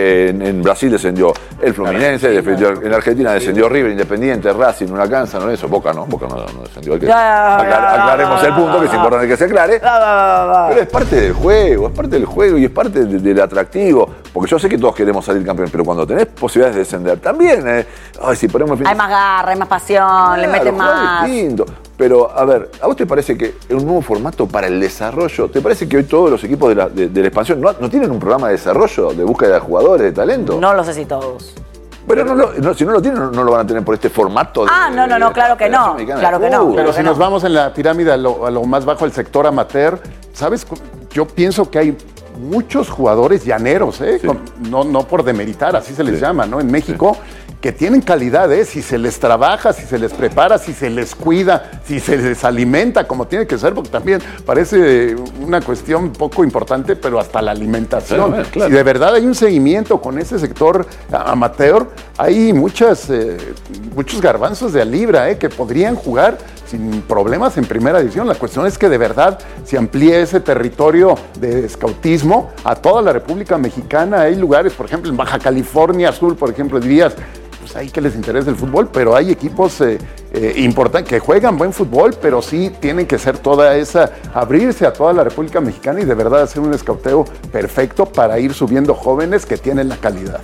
en Brasil descendió el Fluminense, en Argentina descendió River, Independiente, Racing, Huracán, San Lorenzo, Boca no descendió. Aclaremos el punto, que es importante que se aclare. Pero es parte del juego, y es parte del atractivo. Porque yo sé que todos queremos salir campeones, pero cuando tenés posibilidades de descender también, hay más garra, hay más pasión, le meten más. Distinto. Pero, a ver, ¿a vos te parece que un nuevo formato para el desarrollo, te parece que hoy todos los equipos de la expansión no tienen un programa de desarrollo, de búsqueda de jugadores, de talento? No lo sé si todos. Pero si no lo tienen, no lo van a tener por este formato. No, claro que no. Claro que no. Pero si nos vamos en la pirámide a lo más bajo, el sector amateur, ¿sabes? Yo pienso que hay muchos jugadores llaneros, Sí. No por demeritar, así se les llama, ¿no? En México, que tienen calidad, si se les trabaja, si se les prepara, si se les cuida, si se les alimenta, como tiene que ser, porque también parece una cuestión poco importante, pero hasta la alimentación. Claro. Si de verdad hay un seguimiento con ese sector amateur, hay muchos garbanzos de a libra, que podrían jugar sin problemas en primera división. La cuestión es que de verdad se amplíe ese territorio de scoutismo a toda la República Mexicana. Hay lugares, por ejemplo, en Baja California Sur, por ejemplo, dirías, pues ahí que les interesa el fútbol, pero hay equipos importantes que juegan buen fútbol, pero sí tienen que ser abrirse a toda la República Mexicana y de verdad hacer un escauteo perfecto para ir subiendo jóvenes que tienen la calidad.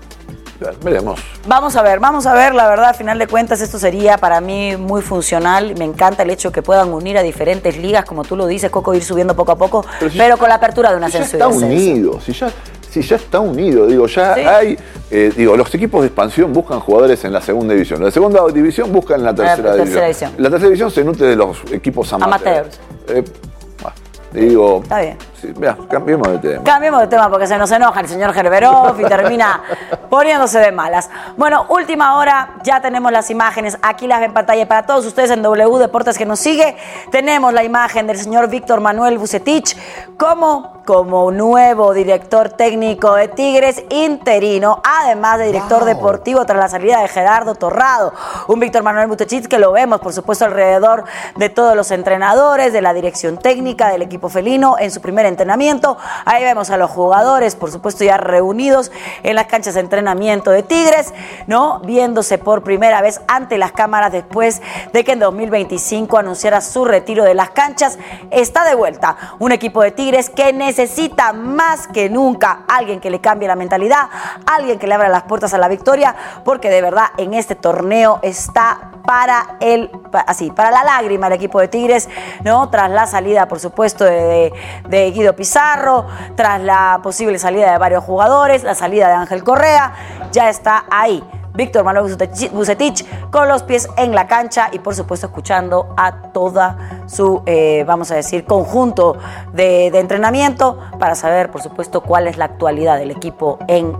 Veremos. Vamos a ver, la verdad, a final de cuentas esto sería para mí muy funcional. Me encanta el hecho que puedan unir a diferentes ligas, como tú lo dices, Coco, ir subiendo poco a poco, pero con la apertura de un ascenso y descenso. Si ya está unido, hay, los equipos de expansión buscan jugadores en la segunda división, la segunda división buscan en la tercera división. La tercera división se nutre de los equipos amateurs. Está bien. Sí, cambiemos de tema. Cambiemos de tema porque se nos enoja el señor Gerberov y termina poniéndose de malas. Bueno, última hora, ya tenemos las imágenes, aquí las ven en pantalla para todos ustedes en W Deportes que nos sigue. Tenemos la imagen del señor Víctor Manuel Vucetich como nuevo director técnico de Tigres, interino, además de director deportivo tras la salida de Gerardo Torrado. Un Víctor Manuel Vucetich que lo vemos, por supuesto, alrededor de todos los entrenadores, de la dirección técnica del equipo felino en su primer entrenamiento. Ahí vemos a los jugadores, por supuesto, ya reunidos en las canchas de entrenamiento de Tigres, ¿no? Viéndose por primera vez ante las cámaras después de que en 2025 anunciara su retiro de las canchas. Está de vuelta un equipo de Tigres que necesita más que nunca alguien que le cambie la mentalidad, alguien que le abra las puertas a la victoria, porque de verdad en este torneo está para el para la lágrima el equipo de Tigres, ¿no? Tras la salida, por supuesto, de Guido Pizarro, tras la posible salida de varios jugadores, la salida de Ángel Correa, ya está ahí Víctor Manuel Vucetich con los pies en la cancha y, por supuesto, escuchando a toda su, vamos a decir, conjunto de entrenamiento para saber, por supuesto, cuál es la actualidad del equipo en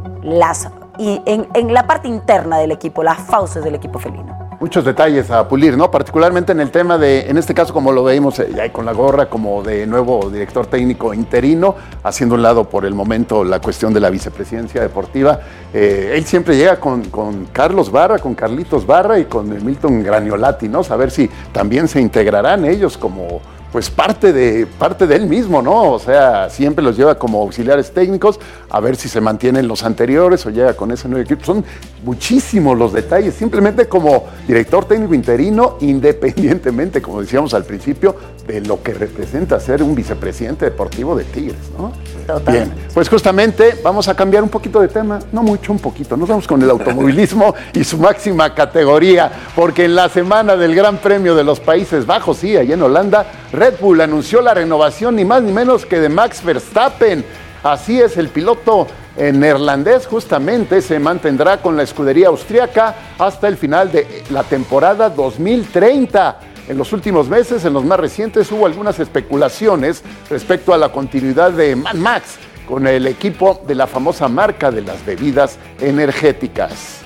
la parte interna del equipo, las fauces del equipo felino. Muchos detalles a pulir, ¿no? Particularmente en el tema de, en este caso, como lo veíamos ya con la gorra, como de nuevo director técnico interino, haciendo un lado por el momento la cuestión de la vicepresidencia deportiva. Él siempre llega con Carlos Barra, con Carlitos Barra y con Milton Graniolati, ¿no? Saber si también se integrarán ellos como pues parte de él mismo, ¿no? O sea, siempre los lleva como auxiliares técnicos, a ver si se mantienen los anteriores o llega con ese nuevo equipo. Son muchísimos los detalles, simplemente como director técnico interino, independientemente, como decíamos al principio, de lo que representa ser un vicepresidente deportivo de Tigres, ¿no? Total. Bien, pues justamente vamos a cambiar un poquito de tema, no mucho, un poquito. Nos vamos con el automovilismo y su máxima categoría, porque en la semana del Gran Premio de los Países Bajos, sí, allá en Holanda, Red Bull anunció la renovación ni más ni menos que de Max Verstappen. Así es, el piloto neerlandés justamente se mantendrá con la escudería austriaca hasta el final de la temporada 2030. En los últimos meses, en los más recientes, hubo algunas especulaciones respecto a la continuidad de Mad Max con el equipo de la famosa marca de las bebidas energéticas.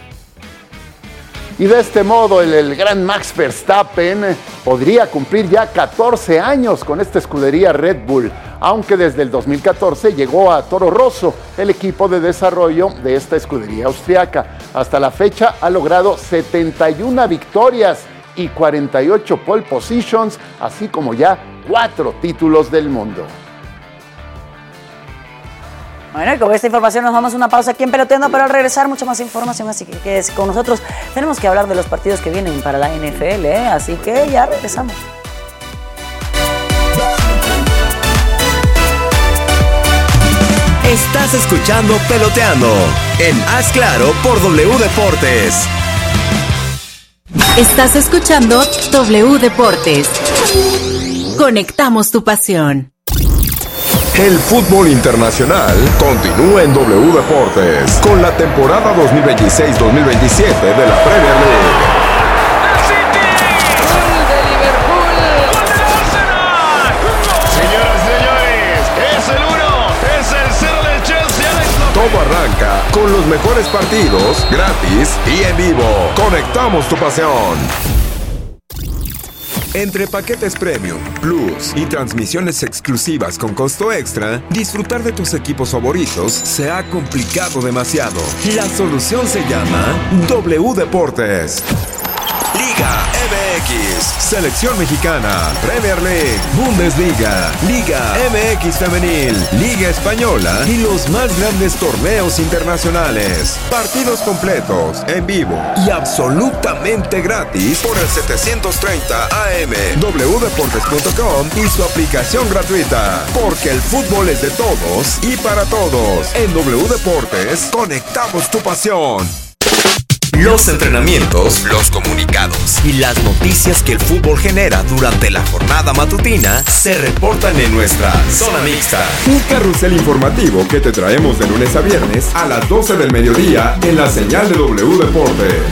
Y de este modo, el gran Max Verstappen podría cumplir ya 14 años con esta escudería Red Bull, aunque desde el 2014 llegó a Toro Rosso, el equipo de desarrollo de esta escudería austriaca. Hasta la fecha ha logrado 71 victorias y 48 pole positions, así como ya 4 títulos del mundo. Bueno, y con esta información nos vamos a una pausa aquí en Peloteando, pero al regresar mucha más información, así que quédese con nosotros. Tenemos que hablar de los partidos que vienen para la NFL, así que ya regresamos. Estás escuchando Peloteando en Haz Claro por W Deportes. Estás escuchando W Deportes. Conectamos tu pasión. El fútbol internacional continúa en W Deportes con la temporada 2026-2027 de la Premier League. Señoras y señores, es el 1, es el 0 del Chelsea. Todo arranca con los mejores partidos, gratis y en vivo. Conectamos tu pasión. Entre paquetes Premium, Plus y transmisiones exclusivas con costo extra, disfrutar de tus equipos favoritos se ha complicado demasiado. La solución se llama W Deportes. Liga MX, Selección Mexicana, Premier League, Bundesliga, Liga MX Femenil, Liga Española y los más grandes torneos internacionales. Partidos completos, en vivo y absolutamente gratis por el 730 AM, wdeportes.com y su aplicación gratuita. Porque el fútbol es de todos y para todos. En W Deportes, conectamos tu pasión. Los entrenamientos, los comunicados y las noticias que el fútbol genera durante la jornada matutina se reportan en nuestra Zona Mixta. Un carrusel informativo que te traemos de lunes a viernes a las 12 del mediodía en la señal de W Deportes.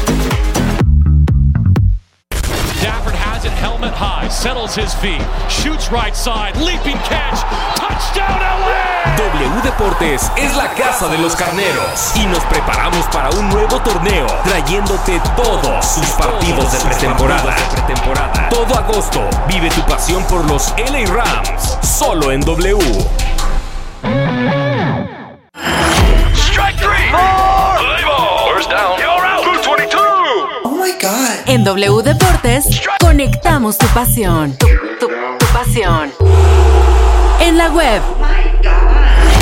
Helmet high, settles his feet, shoots right side, leaping catch, touchdown LA! W Deportes es la casa de los carneros y nos preparamos para un nuevo torneo, trayéndote todos sus partidos de pretemporada. Todo agosto, vive tu pasión por los LA Rams, solo en W. Strike three! First down. You're out. 222. Oh my God. En W Deportes, conectamos tu pasión. Tu pasión. En la web.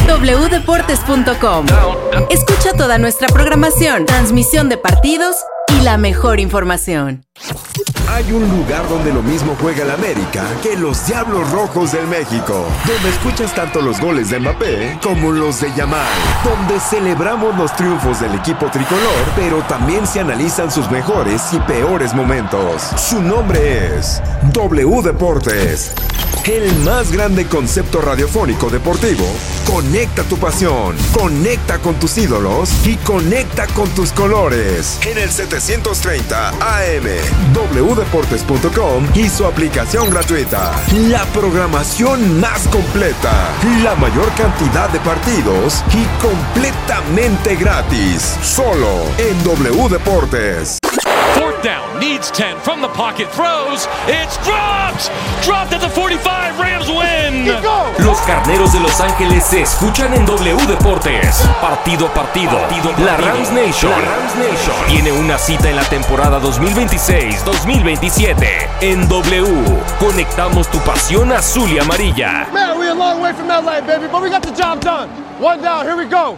wdeportes.com. Escucha toda nuestra programación, transmisión de partidos y la mejor información. Hay un lugar donde lo mismo juega el América que los Diablos Rojos del México, donde escuchas tanto los goles de Mbappé como los de Yamal, donde celebramos los triunfos del equipo tricolor, pero también se analizan sus mejores y peores momentos. Su nombre es W Deportes, el más grande concepto radiofónico deportivo. Conecta tu pasión, conecta con tus ídolos y conecta con tus colores. En el 730 AM, wdeportes.com y su aplicación gratuita. La programación más completa, la mayor cantidad de partidos y completamente gratis. Solo en W Deportes. Fourth down, needs 10 from the pocket, throws, it's dropped! Dropped at the 45, Rams win! Los Carneros de Los Ángeles se escuchan en W Deportes. Partido a partido. La Rams Nation tiene una cita en la temporada 2026-2027. En W, conectamos tu pasión azul y amarilla. Man, we're a long way from LA, baby, but we got the job done. One down, here we go.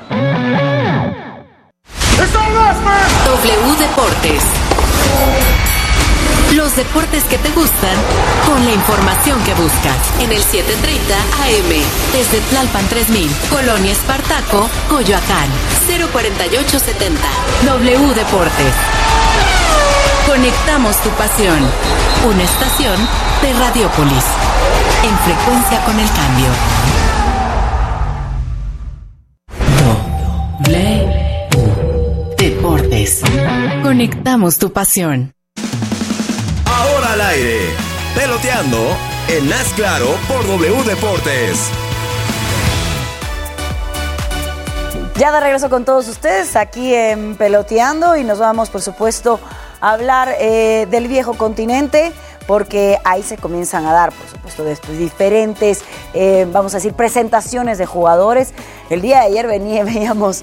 It's all us, man! W Deportes. Los deportes que te gustan con la información que buscas. En el 730 AM, desde Tlalpan 3000, Colonia Espartaco, Coyoacán, 04870. W Deportes. Conectamos tu pasión. Una estación de Radiópolis. En frecuencia con el cambio. W Deportes. Conectamos tu pasión. Ahora al aire, peloteando en Haz Claro por W Deportes. Ya de regreso con todos ustedes aquí en Peloteando y nos vamos, por supuesto, a hablar del viejo continente, porque ahí se comienzan a dar, por supuesto, diferentes, vamos a decir, presentaciones de jugadores. El día de ayer veíamos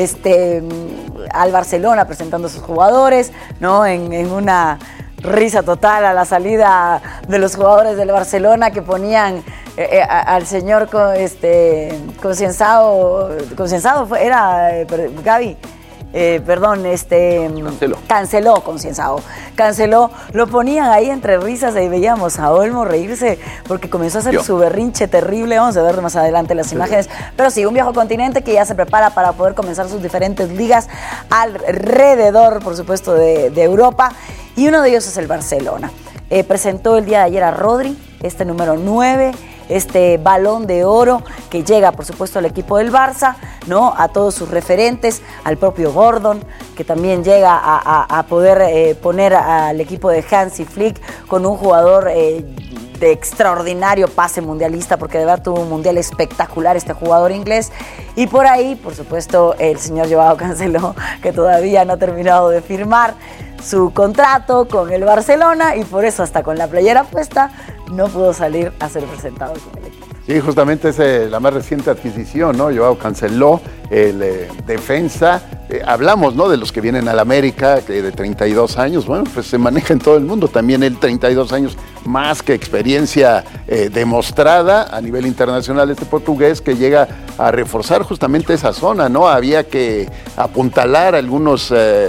al Barcelona presentando a sus jugadores, ¿no? En una risa total a la salida de los jugadores del Barcelona, que ponían al señor Concienzado era Gaby. Canceló Concienzado. Canceló, lo ponían ahí entre risas y veíamos a Olmo reírse porque comenzó a hacer su berrinche terrible. Vamos a ver más adelante las imágenes. Pero sí, un viejo continente que ya se prepara para poder comenzar sus diferentes ligas alrededor, por supuesto, de Europa. Y uno de ellos es el Barcelona. Presentó el día de ayer a Rodri, número 9, Balón de Oro que llega, por supuesto, al equipo del Barça, ¿no? A todos sus referentes, al propio Gordon, que también llega a poder poner al equipo de Hansi Flick con un jugador de extraordinario pase mundialista, porque de verdad tuvo un mundial espectacular este jugador inglés. Y por ahí, por supuesto, el señor Joao Cancelo, que todavía no ha terminado de firmar su contrato con el Barcelona y por eso hasta con la playera puesta no pudo salir a ser presentado con el equipo. Sí, justamente es la más reciente adquisición, ¿no? Joao Cancelo, el defensa. Hablamos, ¿no?, de los que vienen al América, que de 32 años, bueno, pues se maneja en todo el mundo. También él, 32 años, más que experiencia demostrada a nivel internacional, este portugués que llega a reforzar justamente esa zona, ¿no? Había que apuntalar algunas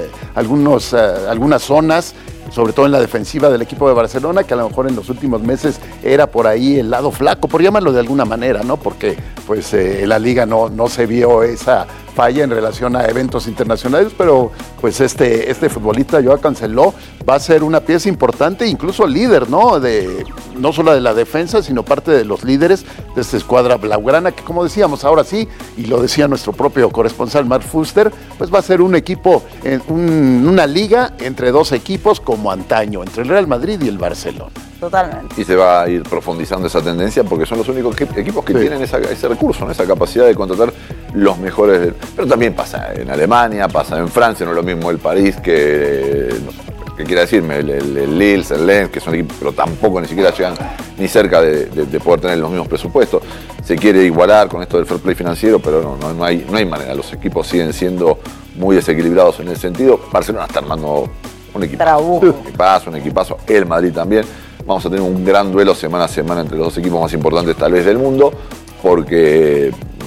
zonas, sobre todo en la defensiva del equipo de Barcelona, que a lo mejor en los últimos meses era por ahí el lado flaco, por llamarlo de alguna manera, ¿no? Porque pues la liga no se vio esa falla en relación a eventos internacionales, pero pues este futbolista Joao Cancelo va a ser una pieza importante, incluso líder, ¿no? No solo de la defensa, sino parte de los líderes de esta escuadra blaugrana, que como decíamos, ahora sí, y lo decía nuestro propio corresponsal Mark Fuster, pues va a ser un equipo, una liga entre dos equipos como antaño, entre el Real Madrid y el Barcelona. Totalmente. Y se va a ir profundizando esa tendencia porque son los únicos equipos que tienen ese recurso, ¿no? Esa capacidad de contratar los mejores. Pero también pasa en Alemania, pasa en Francia, no es lo mismo el París que, no sé, ¿qué quiere decirme? El Lille, el Lens, que son equipos, pero tampoco ni siquiera llegan ni cerca de poder tener los mismos presupuestos. Se quiere igualar con esto del fair play financiero, pero no hay manera. Los equipos siguen siendo muy desequilibrados en ese sentido. Barcelona está armando un equipazo, el Madrid también. Vamos a tener un gran duelo semana a semana entre los dos equipos más importantes tal vez del mundo, porque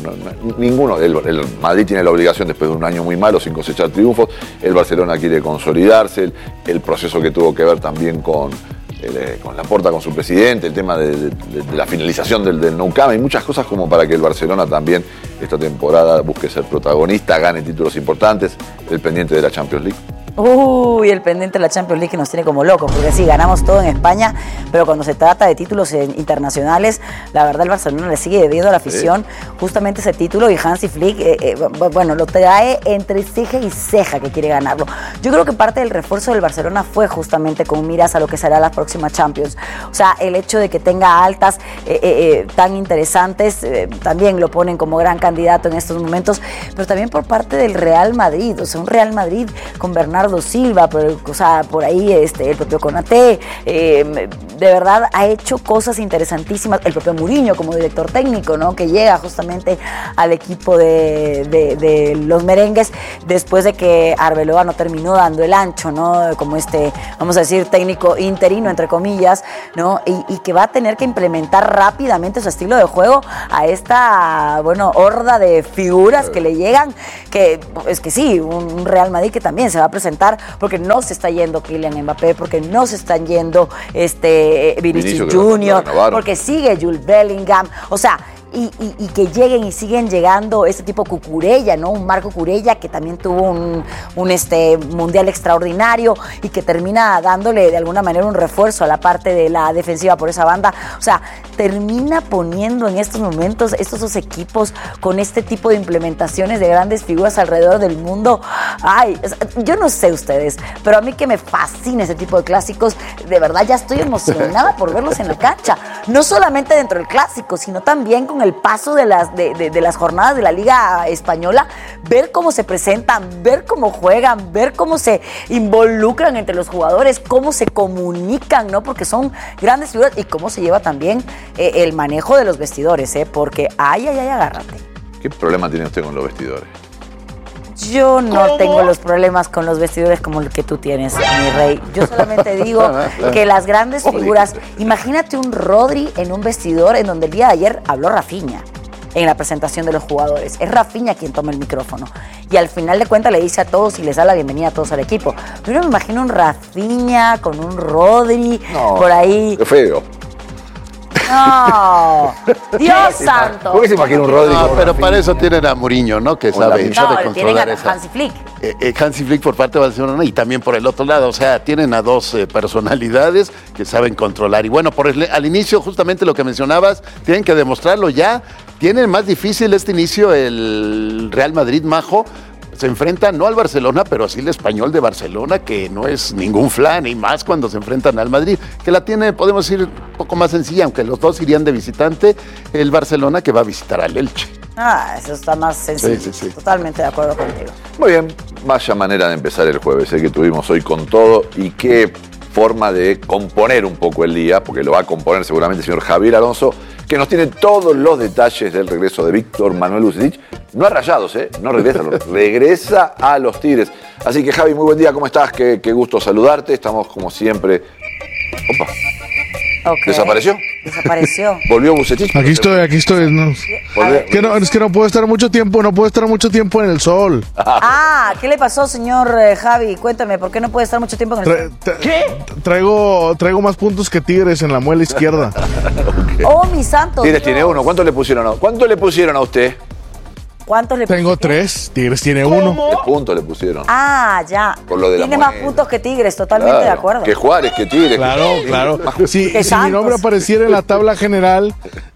ninguno. El Madrid tiene la obligación, después de un año muy malo, sin cosechar triunfos. El Barcelona quiere consolidarse. El proceso que tuvo que ver también con Laporta, con su presidente, el tema de la finalización del Nou Camp. Hay muchas cosas como para que el Barcelona también esta temporada busque ser protagonista, gane títulos importantes, el pendiente de la Champions League. Uy, el pendiente de la Champions League que nos tiene como locos, porque sí, ganamos todo en España, pero cuando se trata de títulos internacionales, la verdad el Barcelona le sigue debiendo a la afición justamente ese título, y Hansi Flick, lo trae entre ceja y ceja que quiere ganarlo. Yo creo que parte del refuerzo del Barcelona fue justamente con miras a lo que será la próxima Champions. O sea, el hecho de que tenga altas tan interesantes, también lo ponen como gran candidato en estos momentos, pero también por parte del Real Madrid, o sea, un Real Madrid con Bernardo Silva, por ahí el propio Konaté, de verdad ha hecho cosas interesantísimas, el propio Mourinho como director técnico, ¿no? Que llega justamente al equipo de los merengues después de que Arbeloa no terminó dando el ancho, ¿no? Como vamos a decir, técnico interino, entre comillas, ¿no? Y que va a tener que implementar rápidamente su estilo de juego a esta, horda de figuras que le llegan, que es que sí, un Real Madrid que también se va a presentar porque no se está yendo Kylian Mbappé, porque no se están yendo Vinicius Junior, porque sigue Jude Bellingham, o sea, y que lleguen y siguen llegando este tipo Cucurella, ¿no? Un Marco Cucurella que también tuvo un mundial extraordinario y que termina dándole de alguna manera un refuerzo a la parte de la defensiva por esa banda. O sea, termina poniendo en estos momentos estos dos equipos con este tipo de implementaciones de grandes figuras alrededor del mundo. Ay, yo no sé ustedes, pero a mí que me fascina ese tipo de clásicos, de verdad ya estoy emocionada por verlos en la cancha. No solamente dentro del clásico, sino también con el paso de las jornadas de la Liga Española, ver cómo se presentan, ver cómo juegan, ver cómo se involucran entre los jugadores, cómo se comunican, ¿no? Porque son grandes figuras, y cómo se lleva también el manejo de los vestidores, porque agárrate. ¿Qué problema tiene usted con los vestidores? Yo no tengo los problemas con los vestidores como el que tú tienes, mi rey. Yo solamente digo que las grandes figuras, imagínate un Rodri en un vestidor en donde el día de ayer habló Rafinha en la presentación de los jugadores. Es Rafinha quien toma el micrófono y al final de cuentas le dice a todos y les da la bienvenida a todos al equipo. Yo no me imagino un Rafinha con un Rodri por ahí. Qué feo. No, Dios santo. ¿Cómo se imagina un Rodri? No, pero para eso tienen a Mourinho, ¿no? Que sabe controlar esa. Hansi Flick. Hansi Flick por parte de Barcelona y también por el otro lado. O sea, tienen a dos personalidades que saben controlar. Y bueno, al inicio, justamente lo que mencionabas, tienen que demostrarlo ya. Tienen más difícil este inicio el Real Madrid, Majo. Se enfrenta no al Barcelona, pero sí el Español de Barcelona, que no es ningún flan, y más cuando se enfrentan al Madrid, que la tiene, podemos decir, un poco más sencilla, aunque los dos irían de visitante, el Barcelona que va a visitar al Elche. Eso está más sencillo. Sí. Totalmente de acuerdo contigo. Muy bien, vaya manera de empezar el jueves, que tuvimos hoy con todo, y qué forma de componer un poco el día, porque lo va a componer seguramente el señor Javier Alonso, que nos tiene todos los detalles del regreso de Víctor Manuel Vucetich. No a Rayados, no regresa a los Tigres. Así que Javi, muy buen día, ¿cómo estás? Qué gusto saludarte, estamos como siempre. Opa. Okay. ¿Desapareció? ¿Volvió Vucetich? Aquí estoy. No. Es que no puedo estar mucho tiempo en el sol. ¿Qué le pasó, señor Javi? Cuéntame, ¿por qué no puede estar mucho tiempo en el sol? ¿Qué? Traigo más puntos que Tigres en la muela izquierda. Okay. Oh, mi santo Tigres Dios. Tiene uno. ¿Cuánto le pusieron a usted? ¿Cuántos le pusieron? Tengo 3, Tigres tiene 1. ¿Qué puntos le pusieron? Ya. Por lo de tiene más puntos que Tigres, totalmente de acuerdo. Que Juárez, que Tigres. Claro. Si mi nombre apareciera en la tabla general,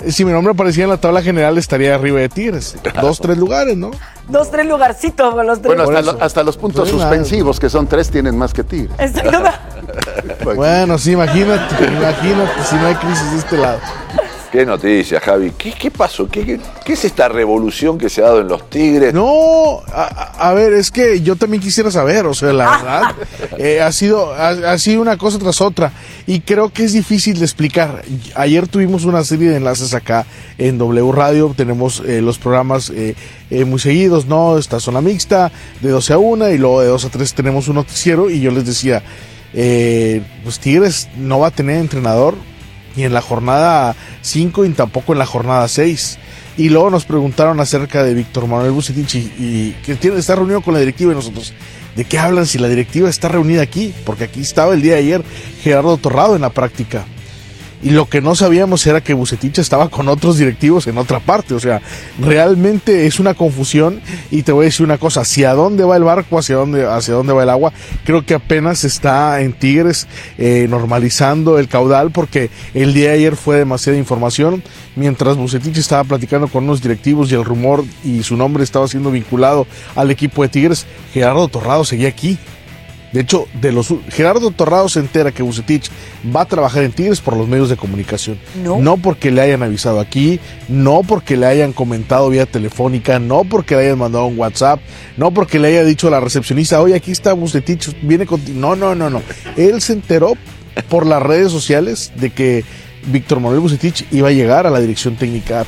estaría arriba de Tigres. 2, 3 lugares, ¿no? 2, 3 lugarcitos con los 3. Bueno, hasta los puntos suspensivos, que son 3, tienen más que Tigres. Bueno, sí, imagínate si no hay crisis de este lado. Qué noticia, Javi. ¿Qué pasó? ¿Qué es esta revolución que se ha dado en los Tigres? No, a ver, es que yo también quisiera saber, o sea, la verdad, ha sido una cosa tras otra y creo que es difícil de explicar. Ayer tuvimos una serie de enlaces acá en W Radio, tenemos los programas muy seguidos, ¿no? Está Zona Mixta, de 12 a 1 y luego de 2 a 3 tenemos un noticiero y yo les decía, pues Tigres no va a tener entrenador ni en la jornada 5 y tampoco en la jornada 6. Y luego nos preguntaron acerca de Víctor Manuel Vucetich y que está reunido con la directiva y nosotros, ¿de qué hablan si la directiva está reunida aquí? Porque aquí estaba el día de ayer Gerardo Torrado en la práctica. Y lo que no sabíamos era que Vucetich estaba con otros directivos en otra parte. O sea, realmente es una confusión. Y te voy a decir una cosa, hacia dónde va el barco, hacia dónde va el agua. Creo que apenas está en Tigres normalizando el caudal, porque el día de ayer fue demasiada información. Mientras Vucetich estaba platicando con unos directivos y el rumor y su nombre estaba siendo vinculado al equipo de Tigres, Gerardo Torrado seguía aquí. De hecho, Gerardo Torrado se entera que Vucetich va a trabajar en Tigres por los medios de comunicación. No porque le hayan avisado aquí, no porque le hayan comentado vía telefónica, no porque le hayan mandado un WhatsApp, no porque le haya dicho a la recepcionista, oye, aquí está Vucetich, viene contigo. No. Él se enteró por las redes sociales de que Víctor Manuel Vucetich iba a llegar a la dirección técnica,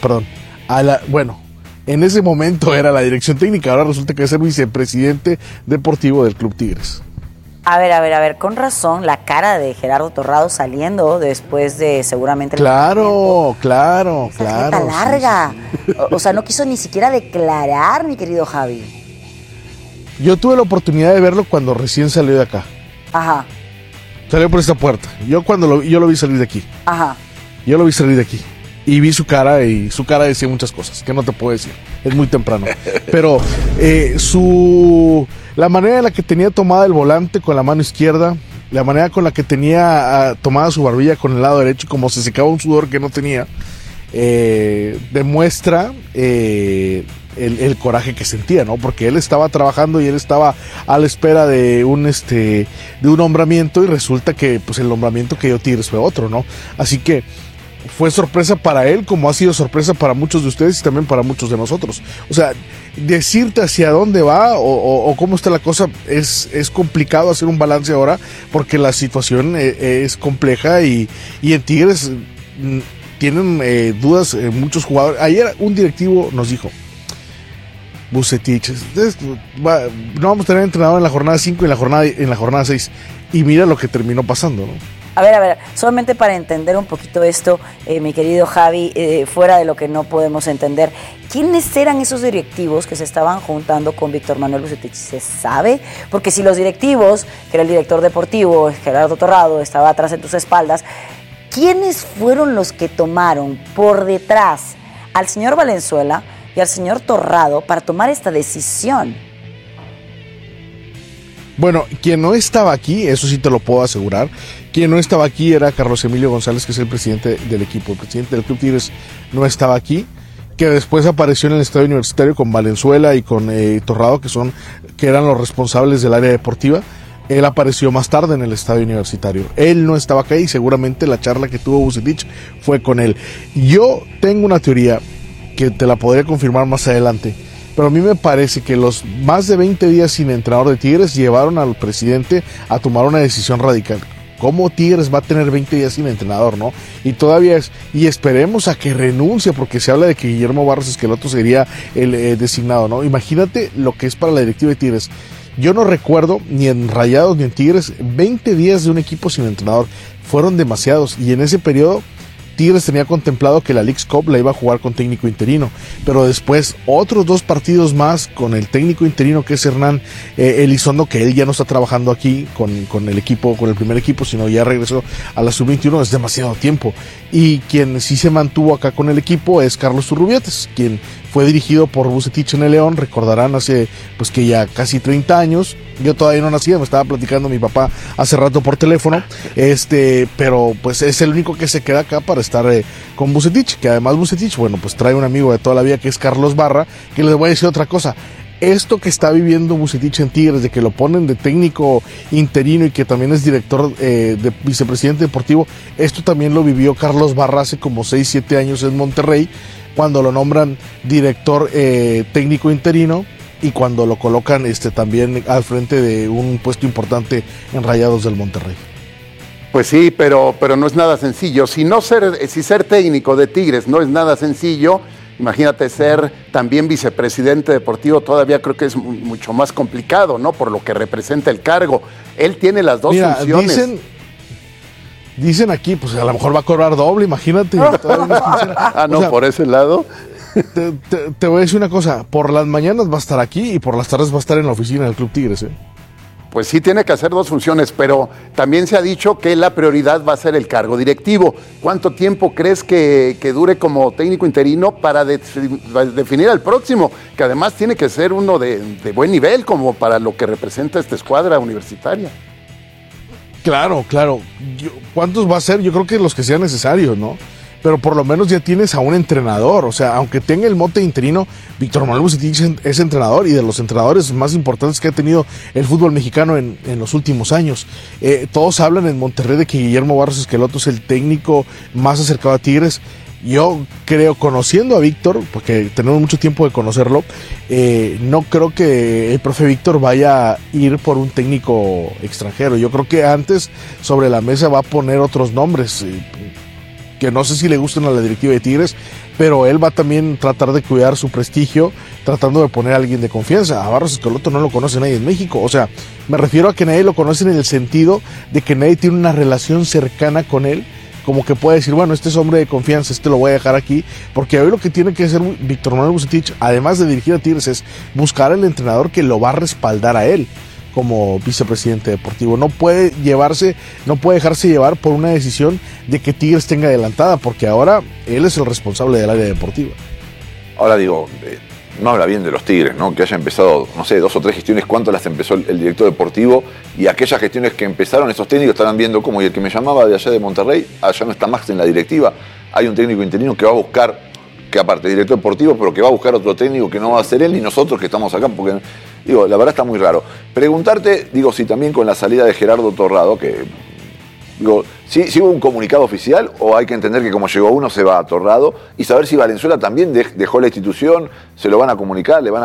en ese momento era la dirección técnica, ahora resulta que va a ser vicepresidente deportivo del Club Tigres. A ver, con razón, la cara de Gerardo Torrado saliendo después de seguramente... Claro. Esa larga. Sí. O sea, no quiso ni siquiera declarar, mi querido Javi. Yo tuve la oportunidad de verlo cuando recién salió de acá. Ajá. Salió por esta puerta. Yo lo vi salir de aquí. Ajá. Yo lo vi salir de aquí. Y vi su cara, y su cara decía muchas cosas que no te puedo decir. Es muy temprano. Pero la manera en la que tenía tomada el volante con la mano izquierda, la manera con la que tenía tomada su barbilla con el lado derecho, como se secaba un sudor que no tenía, demuestra el coraje que sentía, ¿no? Porque él estaba trabajando y él estaba a la espera de un nombramiento, y resulta que pues el nombramiento que dio Tigres fue otro, ¿no? Así que fue sorpresa para él, como ha sido sorpresa para muchos de ustedes y también para muchos de nosotros. O sea, decirte hacia dónde va o cómo está la cosa es complicado hacer un balance ahora, porque la situación es compleja y en Tigres tienen dudas muchos jugadores. Ayer un directivo nos dijo, Vucetich, no vamos a tener entrenador en la jornada 5 y en la jornada 6. Y mira lo que terminó pasando, ¿no? A ver, solamente para entender un poquito esto, mi querido Javi, fuera de lo que no podemos entender, ¿quiénes eran esos directivos que se estaban juntando con Víctor Manuel Vucetich? ¿Se sabe? Porque si los directivos, que era el director deportivo, Gerardo Torrado, estaba atrás en tus espaldas, ¿quiénes fueron los que tomaron por detrás al señor Valenzuela y al señor Torrado para tomar esta decisión? Bueno, quien no estaba aquí, eso sí te lo puedo asegurar, quien no estaba aquí era Carlos Emilio González, que es el presidente del equipo. El presidente del Club Tigres no estaba aquí, que después apareció en el estadio universitario con Valenzuela y con Torrado, que eran los responsables del área deportiva. Él apareció más tarde en el estadio universitario. Él no estaba acá y seguramente la charla que tuvo Vucetich fue con él. Yo tengo una teoría que te la podría confirmar más adelante, pero a mí me parece que los más de 20 días sin entrenador de Tigres llevaron al presidente a tomar una decisión radical. ¿Cómo Tigres va a tener 20 días sin entrenador, no? Y todavía y esperemos a que renuncie, porque se habla de que Guillermo Barros Esqueloto sería el designado, ¿no? Imagínate lo que es para la directiva de Tigres. Yo no recuerdo, ni en Rayados ni en Tigres, 20 días de un equipo sin entrenador. Fueron demasiados, y en ese periodo Tigres tenía contemplado que la Leagues Cup la iba a jugar con técnico interino, pero después otros 2 partidos más con el técnico interino, que es Hernán Elizondo, que él ya no está trabajando aquí con el equipo, con el primer equipo, sino ya regresó a la sub-21. Es demasiado tiempo. Y quien sí se mantuvo acá con el equipo es Carlos Turrubietes, quien fue dirigido por Vucetich en el León. Recordarán hace pues que ya casi 30 años. Yo todavía no nacía, me estaba platicando mi papá hace rato por teléfono, pero pues es el único que se queda acá para estar con Vucetich, que además Vucetich, bueno, pues trae un amigo de toda la vida que es Carlos Barra, que les voy a decir otra cosa. Esto que está viviendo Vucetich en Tigres, de que lo ponen de técnico interino y que también es director de vicepresidente deportivo, esto también lo vivió Carlos Barra hace como 6-7 años en Monterrey, cuando lo nombran director técnico interino, y cuando lo colocan también al frente de un puesto importante en Rayados del Monterrey. Pues sí, pero no es nada sencillo. Si ser técnico de Tigres no es nada sencillo, imagínate ser también vicepresidente deportivo, todavía creo que es mucho más complicado, ¿no? Por lo que representa el cargo. Él tiene las dos funciones. Dicen aquí, pues a lo mejor va a cobrar doble, imagínate. No, o sea, por ese lado. Te voy a decir una cosa, por las mañanas va a estar aquí y por las tardes va a estar en la oficina del Club Tigres, ¿eh? Pues sí, tiene que hacer dos funciones, pero también se ha dicho que la prioridad va a ser el cargo directivo. ¿Cuánto tiempo crees que dure como técnico interino para definir al próximo? Que además tiene que ser uno de buen nivel, como para lo que representa esta escuadra universitaria. Claro. ¿Cuántos va a ser? Yo creo que los que sean necesarios, ¿no? Pero por lo menos ya tienes a un entrenador. O sea, aunque tenga el mote interino, Víctor Manuel Bucetich es entrenador y de los entrenadores más importantes que ha tenido el fútbol mexicano en los últimos años. Todos hablan en Monterrey de que Guillermo Barros Esqueloto es el técnico más acercado a Tigres. Yo creo, conociendo a Víctor, porque tenemos mucho tiempo de conocerlo, no creo que el profe Víctor vaya a ir por un técnico extranjero. Yo creo que antes sobre la mesa va a poner otros nombres, que no sé si le gustan a la directiva de Tigres, pero él va a también tratar de cuidar su prestigio, tratando de poner a alguien de confianza. A Barros Esqueloto no lo conoce nadie en México. O sea, me refiero a que nadie lo conoce en el sentido de que nadie tiene una relación cercana con él, como que puede decir, bueno, este es hombre de confianza, este lo voy a dejar aquí, porque hoy lo que tiene que hacer Víctor Manuel Bucetich, además de dirigir a Tigres, es buscar al entrenador que lo va a respaldar a él como vicepresidente deportivo. No puede dejarse llevar por una decisión de que Tigres tenga adelantada, porque ahora él es el responsable del área deportiva. Ahora digo, no habla bien de los Tigres, ¿no? Que haya empezado, no sé, 2 o 3 gestiones, ¿cuánto las empezó el director deportivo? Y aquellas gestiones que empezaron, esos técnicos estarán viendo cómo, y el que me llamaba de allá de Monterrey, allá no está más en la directiva, hay un técnico interino que va a buscar, que aparte de director deportivo, pero que va a buscar otro técnico que no va a ser él ni nosotros que estamos acá, porque, digo, la verdad está muy raro. Preguntarte, digo, si también con la salida de Gerardo Torrado, que, digo, ¿sí hubo un comunicado oficial o hay que entender que como llegó uno se va a Torrado? Y saber si Valenzuela también dejó la institución, se lo van a comunicar, le van a